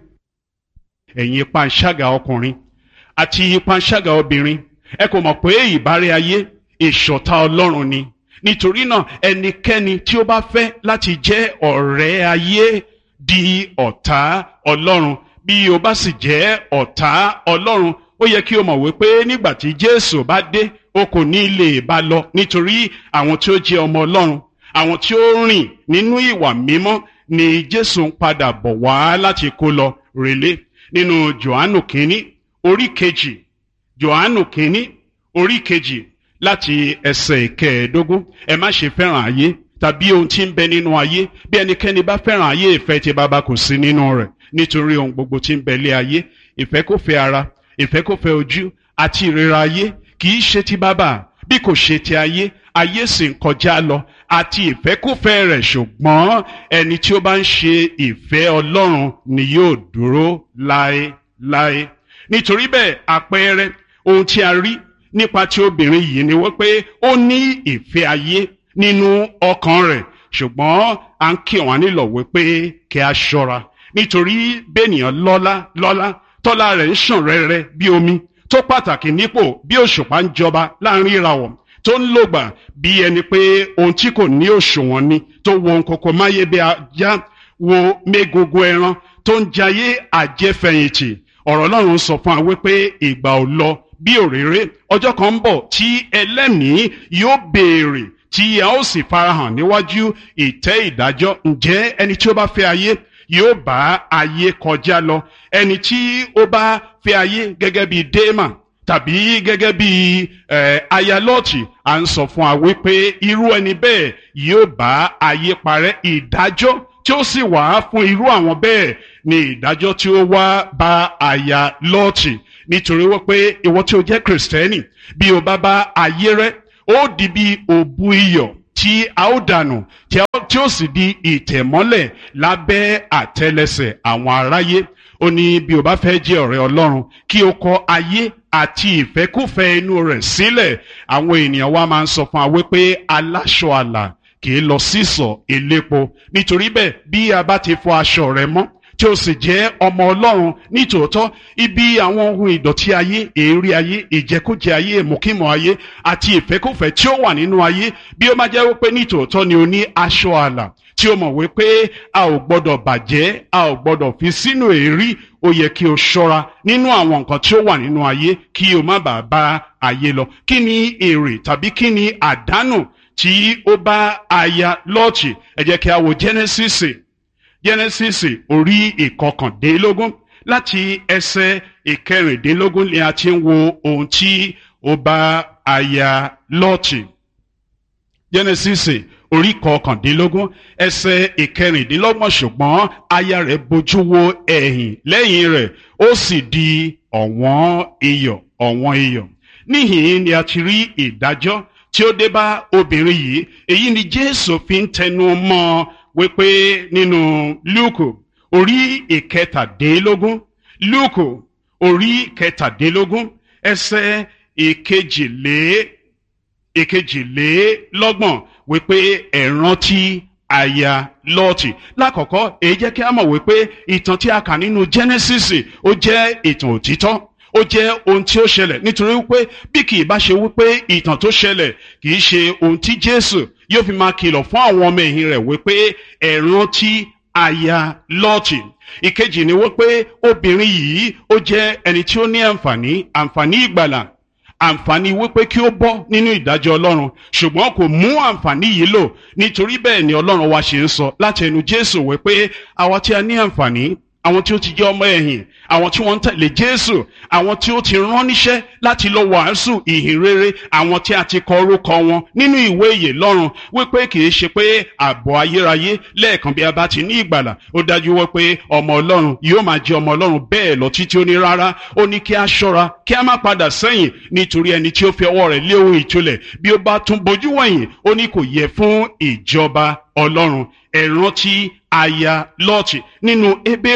ẹ̀yin panṣágà ọkùnrin àti panṣágà obìnrin, ẹ kò mọ̀ pé ìbárẹ́ ayé ìṣọ̀tá Ọlọ́run ni. Nítorí náà ẹnikẹ́ni tí ó bá fẹ́ láti jẹ́ ọ̀rẹ́ ayé di ọ̀tá Ọlọ́run. Bí o bá sì jẹ́ ọ̀tá Ọlọ́run, ó yẹ kí o mọ̀ wípé nígbà tí Jésù bá dé, o kò ní lè bá lọ, nítorí àwọn tí ó jẹ́ ọmọ Ọlọ́run, àwọn tí ó rìn nínú ìwà mímọ́ ni Jésù ń padà bọ̀ wá láti kó lọ relé. Nínú Jòhánù kínní orí 2, Jòhánù kínní orí 2 láti ẹsẹ̀ 15, ẹ má ṣe fẹ́ràn ayé tàbí ohun tí ń bẹ nínú ayé. Bí ẹnikẹ́ni bá fẹ́ràn ayé, ìfẹ́ ti Baba kò sí nínú rẹ̀. Nítorí ohun gbogbo tí ń bẹ lé ayé, ìfẹ́kúfẹ̀ẹ́ ara, ìfẹ́kúfẹ̀ẹ́ ojú àti ìríra ayé kì í ṣe ti Baba, bí kò ṣe ti ayé. Ayé sì ń kọjá lọ àti ìfẹ́kúfẹ̀ẹ́ rẹ̀, ṣùgbọ́n ẹni tí ó bá ń ṣe ìfẹ́ Ọlọ́run ni yóò dúró láéláé. Nítorí bẹ́ẹ̀ àpẹẹrẹ ohun tí a rí nípa ti obìnrin yìí ni wípé ó ní ìfẹ́ ayé nínú ọkàn rẹ̀, ṣùgbọ́n à ń kí wọn nílọ̀ wípé kí a ṣọ́ra. Nítorí bẹ́ẹ̀nìyàn lọ́lá tọ́lá rẹ̀ ń ṣàn rẹ́rẹ́ bí omi, tó pàtàkì nípò bí òṣùpá ń jọba láàrin ìràwọ̀, tó ń lògbà bí ẹni pé ohun tí kò ní òṣùwọ̀n ni, tó wo ohun kòkò máyé bí ajá, wo mégogo ẹran, tó ń jayé àjẹfẹ̀yìntì. Ọ̀rọ̀ Ọlọ́run sọ fún wa wípé ìgbà ò lọ bí òréré, ọjọ́ kan ń bọ̀ tí ẹlẹ́mìí yóò béèrè, tí a ó sì farahàn níwájú ìtẹ́ ìdájọ́. Ǹjẹ́ ẹni tí ó bá fẹ́ ayé yóò bá ayé kọjá lọ? Ẹni tí ó bá fẹ́ ayé gẹ́gẹ́ bí Démà tàbí gẹ́gẹ́ bí aya Lọ́ọ̀tì, à ń sọ fún wa wípé irú ẹni bẹ́ẹ̀ yóò bá ayé parẹ́. Ìdájọ́ tí ó sì wá fún irú àwọn bẹ́ẹ̀ ni ìdájọ́ tí ó wá bá aya Lọ́ọ̀tì. nítorí wípé ìwọ tí o jẹ́ kìrìsìtẹ́nì bí o bá bá ayé rẹ́ ó di bí òbu iyọ̀ tí a ó dànù tí ó sì di ìtẹ̀mọ́lẹ̀ lábẹ́ àtẹ́lẹsẹ̀ àwọn aráyé. Ó ní bí o bá fẹ́ jẹ́ ọ̀rẹ́ Ọlọ́run kí o kọ ayé àti ìfẹ́kúfẹ̀ẹ́ inú rẹ̀ sílẹ̀. Àwọn ènìyàn wa máa ń sọ fún wa wípé aláṣọ àlà kì í lọ sísọ̀ elépo. Nítorí bẹ́ẹ̀ bí a bá ti fọ aṣọ rẹ mọ́ tí o sì jẹ́ ọmọ Ọlọ́run nítòótọ́, ibi àwọn ohun ìdọ̀tí ayé, èérí ayé, ìjẹkújẹ ayé, ìmùkímọ̀ ayé àti ìfẹ́kúfẹ̀ẹ́ tí ó wà nínú ayé, bí ó máa jẹ́ wípé nítòótọ́ ni o ní aṣọ àlà tí o mọ̀ wípé a ò gbọ́dọ̀ bàjẹ́, a ò gbọ́dọ̀ fi sínú èérí, ó yẹ kí o ṣọ́ra nínú àwọn nǹkan tí ó wà nínú ayé kí o má bàa bá ayé lọ. Kí ni èrè tàbí kí ni àdánù tí ó bá aya Lọ́ọ̀tì? Ẹ jẹ́ kí a wo Jẹ́nẹ́sísì orí ìkọkàndínlógún láti ẹsẹ̀ ìkẹrìndínlógún ni a ti ń wo ohun tí ó bá aya Lọ́ọ̀tì. Jẹ́nẹ́sísì orí kọkàndínlógún ẹsẹ̀ ìkẹrìndínlọ́gbọ̀n, ṣùgbọ́n aya rẹ̀ bojú wo ẹ̀yìn lẹ́yìn rẹ̀ ó sì di ọ̀wọ́n iyọ̀. Níhìn ni a ti rí ìdájọ́ tí ó dé bá obìnrin yìí. Èyí ni Jésù fi ń tẹnu mọ́ wípé nínú Lúùkù orí ìkẹtàdínlógún, Lúùkù orí ìkẹtàdínlógún ẹsẹ̀ ìkejìlélọ́gbọ̀n wípé ẹ rántí aya Lọ́ọ̀tì. Lákọ̀ọ́kọ́ èyí jẹ́ kí a mọ̀ wípé ìtàn tí a kà nínú Jẹ́nẹ́sísì ó jẹ́ ìtàn òtítọ́, ó jẹ́ ohun tí ó ṣẹlẹ̀. Nítorí wípé bí kì í bá ṣe wípé ìtàn tó ṣẹlẹ̀ kì í ṣe ohun tí Jésù yóò fi máa kìlọ̀ fún àwọn ọmọ ẹ̀yìn rẹ̀ wípé ẹ rántí aya Lọ́ọ̀tì. Ìkejì ni wípé obìnrin yìí ó jẹ́ ẹni tí ó ní àǹfààní ìgbàlà, àǹfààní wípé kí ó bọ́ nínú ìdájọ́ Ọlọ́run, ṣùgbọ́n kò mú àǹfààní yìí lò. Nítorí bẹ́ẹ̀ ni Ọlọ́run wa ṣe ń sọ láti ẹnu Jésù wípé àwa tí a ní àǹfààní, àwọn tí ó ti jẹ́ ọmọ ẹ̀yìn, àwọn tí wọ́n ń tẹ̀lé Jésù, àwọn tí ó ti rán níṣẹ́ láti lọ wàásù ìhìn rere, àwọn tí a ti kọ orúkọ wọn nínú ìwé ìyè lọ́run, wípé kì í ṣe pé ààbò ayérayé lẹ́ẹ̀kan bí a bá ti ní ìgbàlà ó dájú wípé ọmọ Ọlọ́run yóò máa jẹ́ ọmọ Ọlọ́run bẹ́ẹ̀ lọ títí. Ó ní rárá, ó ní kí a ṣọ́ra kí a má padà sẹ́yìn, nítorí ẹni tí ó fi ọwọ́ rẹ̀ lé ohun ìtúlẹ̀ bí ó bá tún bojú wẹ̀yìn, ó ní kò yẹ fún ìjọba Ọlọ́run. Ẹ rántí aya Lọ́ọ̀tì. Nínú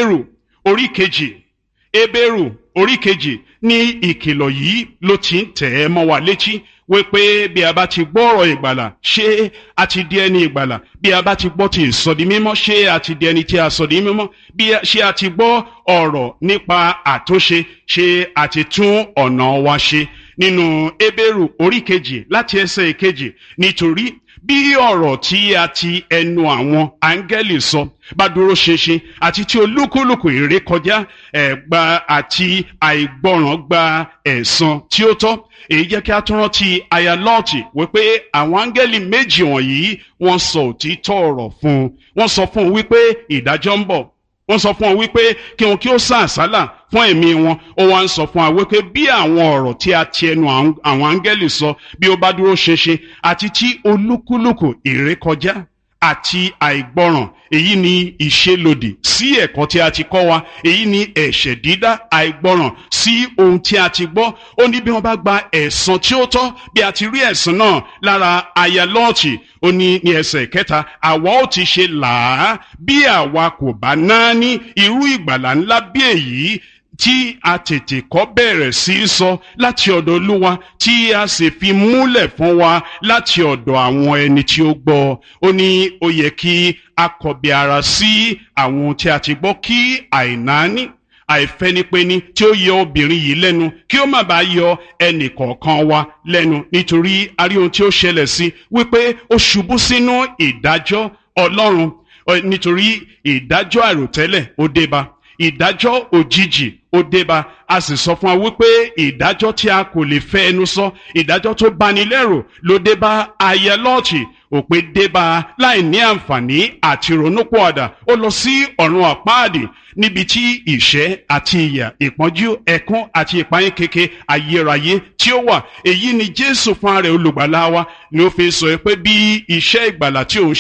Hébérù orí kejì ní ìkìlọ̀ yìí ló ti ń tẹ̀ ẹ́ mọ́ wa létí wípé bí a bá ti gbọ́ ọ̀rọ̀ ìgbàlà ṣé a ti di ẹni ìgbàlà? Bí a bá ti gbọ́ ti ìsọdi mímọ́ ṣé a ti di ẹni tí a sọdi mímọ́? Ṣé a ti gbọ́ ọ̀rọ̀ nípa àtúnṣe, ṣé a ti tún ọ̀nà wa ṣe? Nínú Hébérù orí kejì láti ẹsẹ̀ ìkejì, nítorí bí ọ̀rọ̀ tí a ti ẹnu àwọn áńgẹ́lì sọ bá dúró ṣinṣin, àti tí olúkúlùkù ìrékọjá ẹ̀gbà àti àìgbọràn gba ẹ̀san tí ó tọ́. Èyí jẹ́ kí a tún rántí aya Lọ́ọ̀tì wípé àwọn áńgẹ́lì méjì wọ̀nyí wọ́n sọ òtítọ́ ọ̀rọ̀ fún un. Wọ́n sọ fún un wípé ìdájọ́ ń bọ̀. Wọ́n sọ fún wọn wípé kí wọn kí ó sá àsálà fún ẹ̀mí wọn. Ó wá ń sọ fún wa wípé bí àwọn ọ̀rọ̀ tí a ti ẹnu àwọn áńgẹ́lì sọ bí ó bá dúró ṣinṣin, àti tí olúkúlùkù ìrékọjá àti àìgbọràn, èyí ni ìṣelòdì sí ẹ̀kọ́ tí a ti kọ́ wa, èyí ni ẹ̀ṣẹ̀ dídá, àìgbọràn sí ohun tí a ti gbọ́. Ó ní bí wọ́n bá gba ẹ̀san tí ó tọ́, bí a ti rí ẹ̀san náà lára aya Lọ́ọ̀tì, ó ní ẹsẹ̀ kẹta, àwa ó ti ṣe làá bí àwa kò bá náání irú ìgbàlà ńlá bí èyí tí a tètè kọ́ bẹ̀rẹ̀ sí í sọ láti ọ̀dọ̀ Olúwa, tí a sì fi múlẹ̀ fún wa láti ọ̀dọ̀ àwọn ẹni tí ó gbọ́. Ó ní ó yẹ kí a kọbi ara sí àwọn ohun tí a ti gbọ́, kí àìnáání, àìfẹ́nipẹ́ni tí ó yọ obìnrin yìí lẹ́nu kí ó má bàa yọ ẹnì kọ̀ọ̀kan wa lẹ́nu. Nítorí a rí ohun tí ó ṣẹlẹ̀ sí wípé ó ṣubú sínú ìdájọ́ Ọlọ́run, nítorí ìdájọ́ àìròtẹ́lẹ̀ ó dé bá, ìdájọ́ òjijì ó débá. A sì sọ fún wa wípé ìdájọ́ tí a kò lè fẹ́ ẹnu sọ, ìdájọ́ tó bani lẹ́rù ló débá aya Lọ́ọ̀tì. Òpin débá láì ní àǹfààní àti ronúpìwàdà. Ó lọ sí ọ̀run àpáàdì níbi tí ìṣẹ́ àti ìyà, ìpọ́njú, ẹkún àti ìpayín keke ayérayé tí ó wà. Èyí ni Jésù fún ara rẹ̀ olùgbàlà wa ni ó fi sọ pé bí iṣẹ́ ìgbàlà tí òun ṣe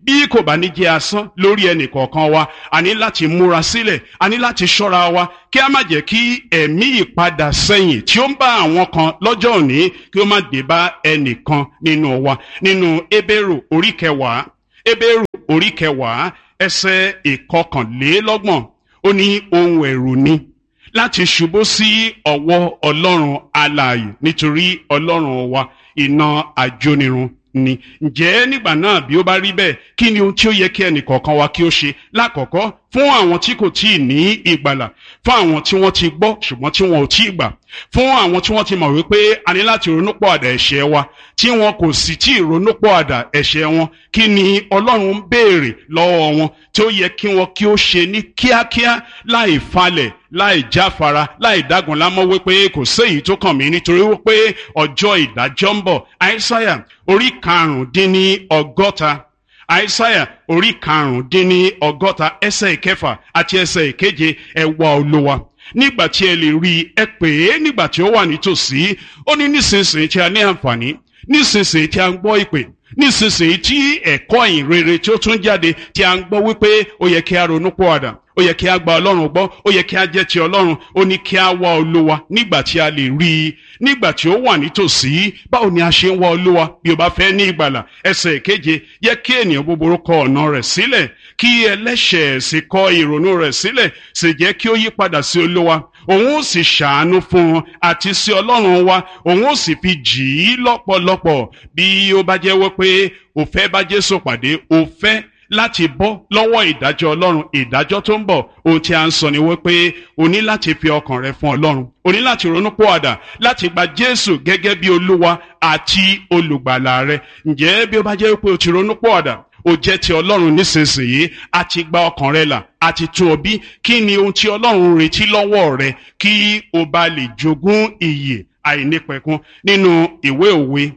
bí kò bá ní jẹ́ asán lórí ẹnì kọ̀ọ̀kan wa, a ní láti múra sílẹ̀, a ní láti ṣọ́ra wa kí a má jẹ́ kí ẹ̀mí ìpadà sẹ́yìn tí ó ń bá àwọn kan lọ́jọ́ òní kí ó má dé bá ẹnìkan nínú wa. Nínú Hébérù orí kẹwàá, Hébérù orí kẹwàá ẹsẹ̀ ìkọkànlélọ́gbọ̀n, ó ní ohun ẹ̀rù ni láti ṣubú sí ọwọ́ Ọlọ́run alààyè, nítorí Ọlọ́run wa iná ajónirun ni. Ǹjẹ́ nígbà náà bí ó bá rí bẹ́ẹ̀, kí ni ohun tí ó yẹ kí ẹnìkọ̀ọ̀kan wa kí ó ṣe? Lákọ̀ọ́kọ́, fún àwọn tí kò tíì ní ìgbàlà, fún àwọn tí wọ́n ti gbọ́ ṣùgbọ́n tí wọn ò tíì gbà, fún àwọn tí wọ́n ti mọ̀ wípé a ní láti ronúpọ̀àdà ẹ̀ṣẹ̀ wa tí wọn kò sì tí ì ronúpọ̀àdà ẹ̀ṣẹ̀ wọn, kí ni Ọlọ́run ń béèrè lọ́wọ́ wọn tí ó yẹ kí wọn kí ó ṣe ní kíákíá, láì falẹ̀, láì jáfara, láì dágun lámọ́ wípé kò séyìí tó kàn mí nítorí wípé ọjọ́ ìdájọ́ ń bọ̀. Àìsáyà orí karùndínlọ́gọ́ta, Àìsáyà orí karùndínlọ́gọ́ta ẹsẹ̀ ìkẹfà àti ẹsẹ̀ ìkeje, ẹ wá Olúwa nígbà tí ẹ lè rí i, ẹ pè é nígbà tí ó wà nítòsí. Ó ní nísinsìnyí tí a ní àǹfààní, nísinsìnyí tí a ń gbọ́ ìpè, nísinsìnyí tí ẹ̀kọ́ ìyìn rere tí ó tún jáde tí a ń gbọ́ wípé ó yẹ kí a ronúpọ̀àdà, ó yẹ kí a gba Ọlọ́run gbọ́, ó yẹ kí a jẹ́ ti Ọlọ́run. Ó ní kí a wá Olúwa nígbà tí a lè rí i, nígbà tí ó wà nítòsí. Báwo ni a ṣe ń wá Olúwa bí o bá fẹ́ ní ìgbàlà? Ẹsẹ̀ ìkeje, yẹ kí ènìyàn búburú kọ ọ̀nà rẹ̀ sílẹ̀, kí ẹlẹ́ṣẹ̀ sì kọ ìrònú rẹ̀ sílẹ̀, sì jẹ́ kí ó yí padà sí Olúwa. Òun ó sì ṣàánú fún un àti sí Ọlọ́run wa, òun ó sì fi jì í lọ́pọ̀lọpọ̀. Bí ó bá jẹ́ wípé o fẹ́ bá Jésù pàdé, o fẹ́ láti bọ́ lọ́wọ́ ìdájọ́ Ọlọ́run, ìdájọ́ tó ń bọ̀, ohun tí a ń sọ ni wípé o ní láti fi ọkàn rẹ fún Ọlọ́run, o ní láti ronúpọ̀àdà, láti gba Jésù gẹ́gẹ́ bí Olúwa àti olùgbàlà rẹ. Ǹjẹ́ bí ó bá jẹ́ wípé o ti ronúpọ̀àdà, o jẹ́ ti Ọlọ́run nísinsìnyí, a ti gba ọkàn rẹ là, a ti tún ọ bí, kí ni ohun tí Ọlọ́run retí lọ́wọ́ rẹ kí o bá lè jogún ìyè àìnípẹ̀kun? Nínú ìwé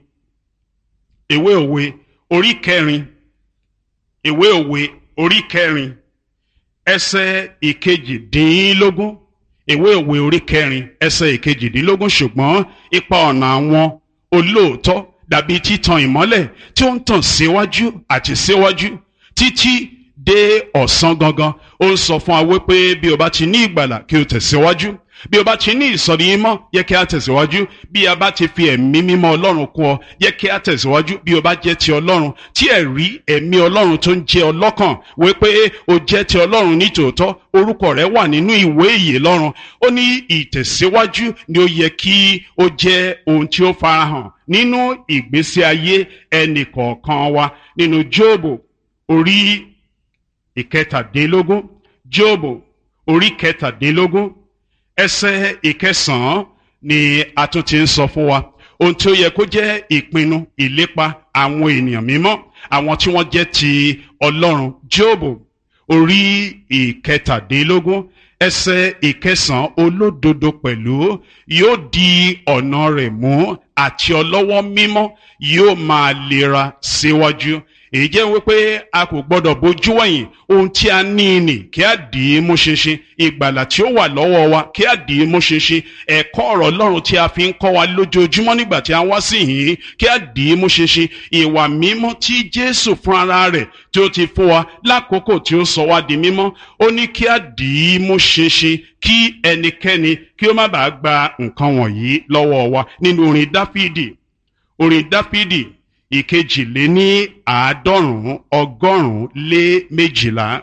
òwe orí kẹrin, ìwé òwe orí kẹrin ẹsẹ̀ ìkejìdínlógún, ìwé òwe orí kẹrin ẹsẹ̀ ìkejìdínlógún, ṣùgbọ́n ipa ọ̀nà àwọn olóòótọ́ dàbí títan ìmọ́lẹ̀ tí ó ń tàn síwájú àti síwájú títí dé ọ̀sán gangan. Ó ń sọ fún wa wípé bí o bá ti ní ìgbàlà kí o tẹ̀síwájú, bí o bá ti ní ìsọ̀rí mímọ́ yẹ kí a tẹ̀síwájú, bí a bá ti fi ẹ̀mí mímọ́ Ọlọ́run kún ọ yẹ kí a tẹ̀síwájú. Bí o bá jẹ́ ti Ọlọ́run, tí ẹ̀rí ẹ̀mí Ọlọ́run tó ń jẹ́ ọlọ́kàn wípé o jẹ́ ti Ọlọ́run ní tòótọ́, orúkọ rẹ wà nínú ìwé ìyè lọ́run. Ó ní ìtẹ̀síwájú ni ó yẹ kí ó jẹ́ ohun tí ó farahàn nínú ìgbésí ayé ẹnì kọ̀ọ̀kan wa. Nínú Jóòbù orí ìkẹtàdínlógún, Jóòbù orí kẹtàdínlógún ẹsẹ̀ ìkẹsàn-án ni a tún ti ń sọ fún wa ohun tí ó yẹ kó jẹ́ ìpinnu, ìlépa àwọn ènìyàn mímọ́, àwọn tí wọ́n jẹ́ ti Ọlọ́run. Jóòbù orí ìkẹtàdínlógún ẹsẹ̀ ìkẹsàn-án, olódodo pẹ̀lú yóò di ọ̀nà rẹ̀ mú, àti ọlọ́wọ́ mímọ́ yóò máa lera síwájú. Èyí jẹ́ wípé a kò gbọ́dọ̀ bójú wẹ̀yìn, ohun tí a ní nì kí a dì í mú ṣinṣin, ìgbàlà tí ó wà lọ́wọ́ wa kí a dì í mú ṣinṣin, ẹ̀kọ́ ọ̀rọ̀ Ọlọ́run tí a fi ń kọ́ wa lójoojúmọ́ nígbà tí a wá sí yìí kí a dì í mú ṣinṣin, ìwà mímọ́ tí Jésù fún ara rẹ̀ tí ó ti fún wa lákòókò tí ó sọ wá di mímọ́, ó ní kí a dì í mú ṣinṣin kí ẹnikẹ́ni kí ó má bàa gba nǹkan wọ̀nyí lọ́wọ́ wa. Nínú orin Dáfídì ìkejìléní-àádọ́rùn-ún ọgọ́rùn-ún lé méjìlá,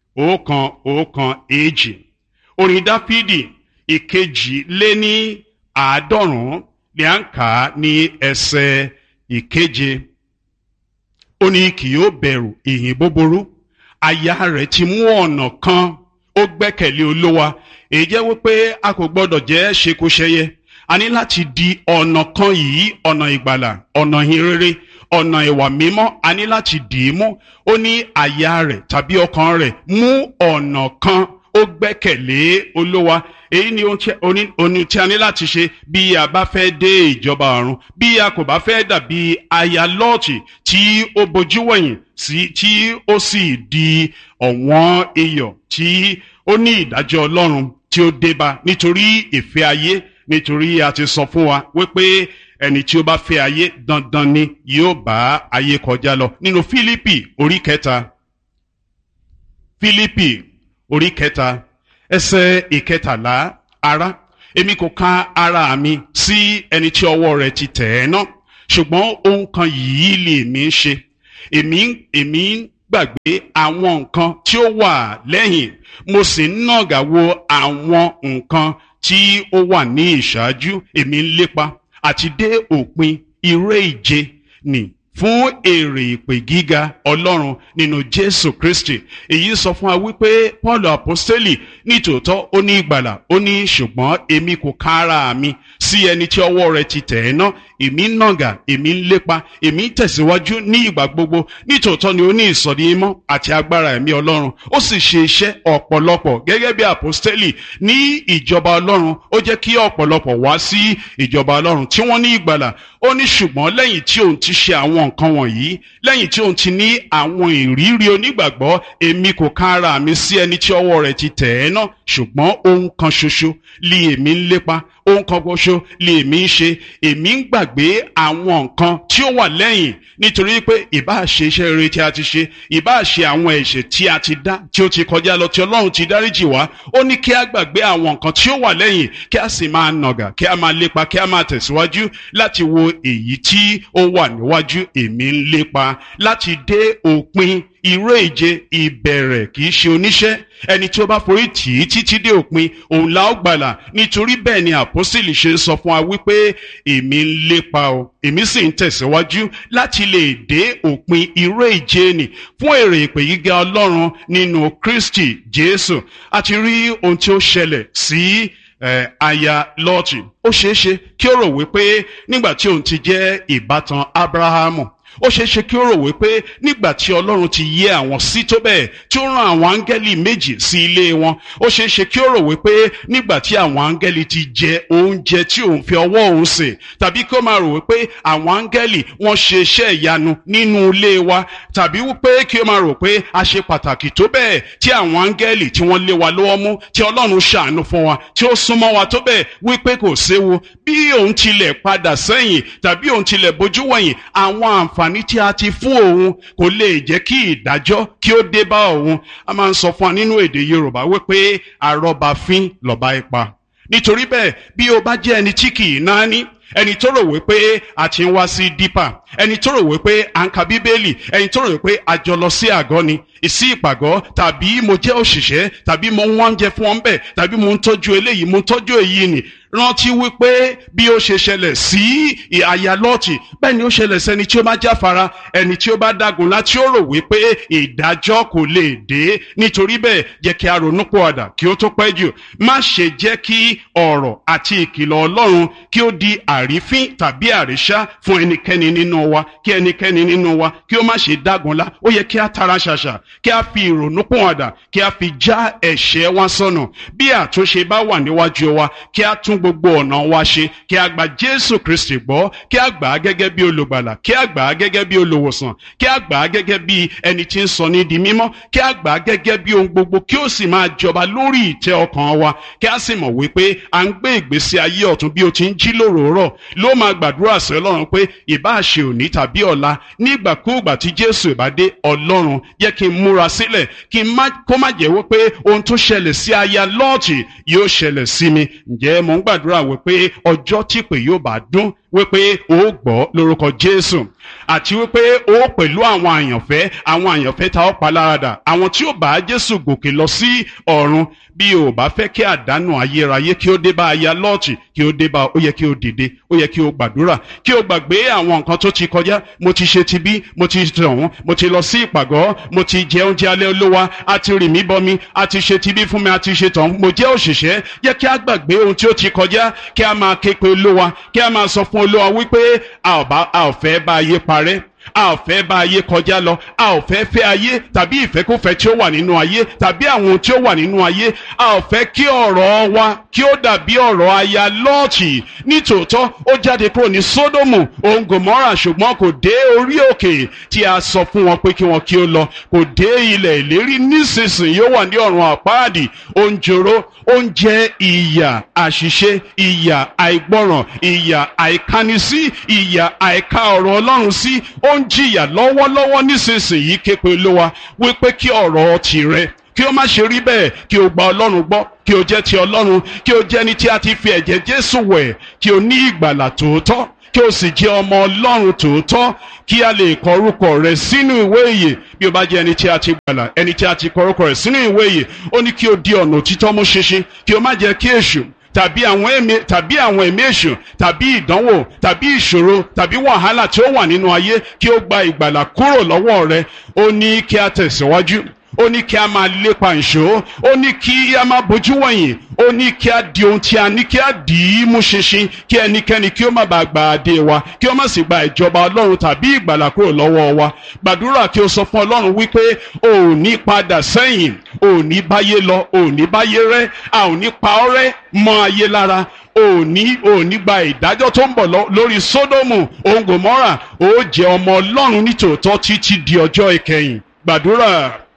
112. Orin Dáfídì ìkejìléní-àádọ́rùn-ún ni à ń kà á ní ẹsẹ̀ ìkeje. Ó ní kì yóò bẹ̀rù ìhìn búburú, àyà rẹ̀ ti mú ọ̀nà kan, ó gbẹ́kẹ̀lé Olúwa. Èyí jẹ́ wípé a kò gbọ́dọ̀ jẹ́ ṣekúṣẹyẹ, a ní láti di ọ̀nà kan yìí, ọ̀nà ìgbàlà, ọ̀nà ìhìn rere, ọ̀nà ìwà mímọ́, a ní láti dì í mú. Ó ní àyà rẹ̀ tàbí ọkàn rẹ̀ mú ọ̀nà kan, ó gbẹ́kẹ̀lé Olúwa. Èyí ni ohun tí a ní láti ṣe bí a bá fẹ́ dé ìjọba ọ̀run, bí a kò bá fẹ́ dàbí aya Lọ́ọ̀tì tí ó bojú wẹ̀yìn sí tí ó sì di ọ̀wọ́n iyọ̀ tí ó ní ìdájọ́ Ọlọ́run tí ó dé bá nítorí ìfẹ́ ayé. Nítorí a ti sọ fún wa wípé ẹni tí ó bá fẹ́ ayé dandan ni yóò bá ayé kọjá lọ. Nínú Fílípì orí kẹta, Fílípì orí kẹta ẹsẹ̀ ìkẹtàlá, ará, èmi kò ka ara mi sí ẹni tí ọwọ́ rẹ̀ ti tẹ̀ ẹ́ ná, ṣùgbọ́n ohun kan yìí lè mí ṣe. Èmi ń gbàgbé àwọn nǹkan tí ó wà lẹ́yìn, mo sì ń nàgà wo àwọn nǹkan tí ó wà ní ìṣáájú. Èmi ń lépa àti dé òpin eré ìje nì fún èrè ìpè gíga Ọlọ́run nínú Jésù Kristi. Èyí sọ fún wa wípé Paul apostoli nítòótọ́ ó ní ìgbàlà, ó ní ṣùgbọ́n èmi kò ka ara mi sí ẹni tí ọwọ́ rẹ̀ ti tẹ̀ ẹ́ ná. Èmi ń nàgà, èmi ń lépa, èmi ń tẹ̀síwájú ní ìgbà gbogbo. Nítòótọ́ ni ó ní ìsọ̀rí mímọ́ àti agbára ẹ̀mí Ọlọ́run. Ó sì ṣe iṣẹ́ ọ̀pọ̀lọpọ̀ gẹ́gẹ́ bí apostoli ní ìjọba Ọlọ́run. Ó jẹ́ kí ọ̀pọ̀lọpọ̀ wá sí ìjọba Ọlọ́run tí wọ́n ní ìgbàlà. Ó ní ṣùgbọ́n lẹ́yìn tí òun ti ṣe àwọn nǹkan wọ̀nyí, lẹ́yìn tí òun ti ní àwọn ìrírí onígbàgbọ́, èmi kò ka ara mi sí ẹni tí ọwọ́ rẹ̀ ti tẹ̀ ẹ́ ná, ṣùgbọ́n ohun kan ṣoṣo li èmi ń lépa, ohun kan ṣoṣo li èmi ń ṣe. Èmi ń gbàgbé àwọn nǹkan tí ó wà lẹ́yìn, nítorí pé ìbáà ṣe iṣẹ́ rere tí a ti ṣe, ìbáà ṣe àwọn ẹ̀ṣẹ̀ tí a ti dá tí ó ti kọjá lọ tí Ọlọ́run ti dáríjì wá. Ó ní kí a gbàgbé àwọn nǹkan tí ó wà lẹ́yìn, kí a sì máa nàgà, kí a máa lépa, kí a máa tẹ̀síwájú láti wo èyí tí ó wà níwájú. Èmi ń lépa láti dé òpin eré ìje ìbẹ̀rẹ̀, kì í ṣe oníṣẹ́. Ẹni tí ó bá forí tì í títí dé òpin, òun la ó gbàlà. Nítorí bẹ́ẹ̀ ni àpọ́sítélì ṣe ń sọ fún wa wípé èmi ń lépa o, èmi sì ń tẹ̀síwájú láti lè dé òpin eré ìje nì fún èrè ìpè gíga Ọlọ́run nínú Kristi Jésù. A ti rí ohun tí ó ṣẹlẹ̀ sí aya Lọ́ọ̀tì. Ó ṣeéṣe kí ó rò wípé nígbà tí òun ti jẹ́ ìbátan Ábúráhámù, ó ṣeéṣe kí ó rò wípé nígbà tí Ọlọ́run ti yẹ àwọn sí tó bẹ́ẹ̀ tí ó rán àwọn áńgẹ́lì méjì sí ilé wọn, ó ṣeéṣe kí ó rò wípé nígbà tí àwọn áńgẹ́lì ti jẹ oúnjẹ tí òun fi ọwọ́ òun sè, tàbí kí ó máa rò wípé àwọn áńgẹ́lì wọ́n ṣe iṣẹ́ ìyanu nínú ilé wa, tàbí wípé kí ó máa rò pé a ṣe pàtàkì tó bẹ́ẹ̀ tí àwọn áńgẹ́lì tí wọ́n lé wa lọ́wọ́ mú, tí Ọlọ́run ṣàánú fún wa, tí ó súnmọ́ wa tó bẹ́ẹ̀ wípé kò séwu. Bí òun tilẹ̀ padà sẹ́yìn tàbí òun tilẹ̀ bojú wẹ̀yìn, àwọn àǹfààní tí a ti fún òun kò lè jẹ́ kí ìdájọ́ kí ó dé bá òun. A máa ń sọ fún wa nínú èdè Yorùbá wípé àrọ́bàfín lọ̀bá ipa. Nítorí bẹ́ẹ̀, bí o bá jẹ́ ẹni tí kì í náání, ẹni tó rò wípé a ti ń wá sí dípà, ẹni tó rò wípé à ń ka Bíbélì, ẹni tó rò wípé a jọ lọ sí àgọ́ ni, ìsí ìpàgọ́, tàbí mo jẹ́ òṣìṣẹ́, tàbí mo ń wá oúnjẹ fún wọn bẹ́ẹ̀, tàbí mo ń tọ́jú eléyìí, mo ń tọ́jú èyí nì. Rántí wípé bí ó ṣe ṣẹlẹ̀ sí aya Lọ́ọ̀tì, bẹ́ẹ̀ ni ó ṣẹlẹ̀ sẹ́ni tí ó bá jáfara, ẹni tí ó bá dágun láti ó rò wípé ìdájọ́ kò lè dé. Nítorí bẹ́ẹ̀, jẹ́ kí a ronúpìwàdà kí ó tó pẹ́ jù. Má ṣe jẹ́ kí ọ̀rọ̀ àti ìkìlọ̀ Ọlọ́run kí ó di àrífín tàbí àríṣà fún ẹnikẹ́ni nínú wa, kí ẹnikẹ́ni nínú wa kí ó má ṣe dágunlá. Ó yẹ kí a tara ṣàṣà, kí a fi ìrònúpìwàdà, kí a fi já ẹ̀ṣẹ̀ wa sọnù. Bí àtúnṣe bá wà níwájú wa, kí a tún gbogbo ọ̀nà wa ṣe, kí a gba Jésù Kristi gbọ́, kí a gbà á gẹ́gẹ́ bí olùgbàlà, kí a gbà á gẹ́gẹ́ bí olùwòsàn, kí a gbà á gẹ́gẹ́ bí ẹni tí ń sọ ní di mímọ́, kí a gbà á gẹ́gẹ́ bí ohun gbogbo, kí ó sì máa jọba lórí ìtẹ́ ọkàn wa, kí a sì mọ̀ wípé à ń gbé ìgbésí ayé ọ̀tun bí o ti ń jí lóròórọ̀. Ló máa gbàdúrà sí Ọlọ́run pé ìbá ṣe òní tàbí ọ̀la, nígbàkúùgbà tí Jésù bá dé, Ọlọ́run jẹ́ kí n múra sílẹ̀, kó má jẹ́ wípé ohun tó ṣẹlẹ̀ sí aya Lọ́ọ̀tì yóò ṣẹlẹ̀ sí mi. Ǹjẹ́ mo ń gbàdúrà wípé ọjọ́ tí pè yóò bá dún, wípé ó gbọ́ lórúkọ Jésù, àti wípé ó pẹ̀lú àwọn àyànfẹ́ ta ó paláradà, àwọn tí ó bá Jésù gòkè lọ sí ọ̀run. Bí o bá fẹ́ kí àdánù ayérayé kí ó dé bá aya Lọ́ọ̀tì, kí ó dé bá, ó yẹ kí o dìde, ó yẹ kí o gbàdúrà, kí o gbàgbé àwọn nǹkan tó ti kọjá. Mo ti ṣe tibí, mo ti tọ̀hún, mo ti lọ sí ìpàgọ́, mo ti jẹ oúnjẹ alẹ́ Olúwa, a ti rì mí bọmi, a ti ṣe tibí fún mi, a ti ṣe tọ̀hún, mo jẹ́ òṣìṣẹ́. Yẹ kí a gbàgbé ohun tí ó ti kọjá, kí a máa ké pe Olúwa, kí a máa sọ fún Olúwa wípé a ò fẹ́ bá ayé parẹ́, a ò fẹ́ bá ayé kọjá lọ, a ò fẹ́ fẹ́ ayé tàbí ìfẹ́kúfẹ́ tí ó wà nínú ayé tàbí àwọn ohun tí ó wà nínú ayé. A ò fẹ́ kí ọ̀rọ̀ wa kí ó dàbí ọ̀rọ̀ aya Lọ́ọ̀tì. Nítòótọ́ ó jáde kúrò ní Sódómù òun Gòmórà, ṣùgbọ́n kò dé orí òkè tí a sọ fún wọn pé kí wọn kí ó lọ, kò dé ilẹ̀ ìlérí. Nísinsìnyí ó wà ní ọ̀run àpáàdì, ó ń jòrò, ó ń jẹ ìyà àṣìṣe, ìyà àìgbọràn, ìyà àìkánisí, ìyà àìka ọ̀rọ̀ Ọlọ́run sí. Ó ń jìyà lọ́wọ́lọ́wọ́ nísinsìnyí. Képe Olúwa wípé kí ọ̀rọ̀ tìrẹ kí ó má ṣe rí bẹ́ẹ̀, kí o gba Ọlọ́run gbọ́, kí o jẹ́ ti Ọlọ́run, kí o jẹ́ ni tí a ti fi ẹ̀jẹ̀ Jésù wẹ̀, kí o ní ìgbàlà tòótọ́, kí o sì jẹ́ ọmọ Ọlọ́run tòótọ́, kí a lè kọ orúkọ rẹ sínú ìwé ìyè. Bí o bá jẹ́ ẹni tí a ti gbàlà, ẹni tí a ti kọ orúkọ rẹ sínú ìwé ìyè, ó ní kí o di ọ̀nà òtítọ́ mú ṣinṣin, kí o má jẹ́ kí èṣù tàbí àwọn ẹ̀mí èṣù tàbí ìdánwò tàbí ìṣòro tàbí wàhálà tí ó wà nínú ayé kí ó gba ìgbàlà kúrò lọ́wọ́ rẹ. Ó ní kí a tẹ̀síwájú, ó ní kí a máa lépa ìṣó, ó ní kí a máa bójú wẹ̀yìn, ó ní kí a di ohun tí a ní kí a dì í mú ṣinṣin, kí ẹnikẹ́ni kí ó má bàa gba adé wa, kí ó má sì gba ìjọba Ọlọ́run tàbí ìgbàlà kúrò lọ́wọ́ wa. Gbàdúrà kí o sọ fún Ọlọ́run wípé o ò ní padà sẹ́yìn, o ò ní báyé lọ, o ò ní báyé rẹ́, a ò ní pa ọ́ rẹ́ mọ́ ayé lára. O ò ní gba ìdájọ́ tó ń bọ̀ lórí Sódómù òun Gòmórà. O jẹ́ ọmọ Ọlọ́run nítòótọ́ títí di ọjọ́ ìkẹyìn. Gbàdúrà.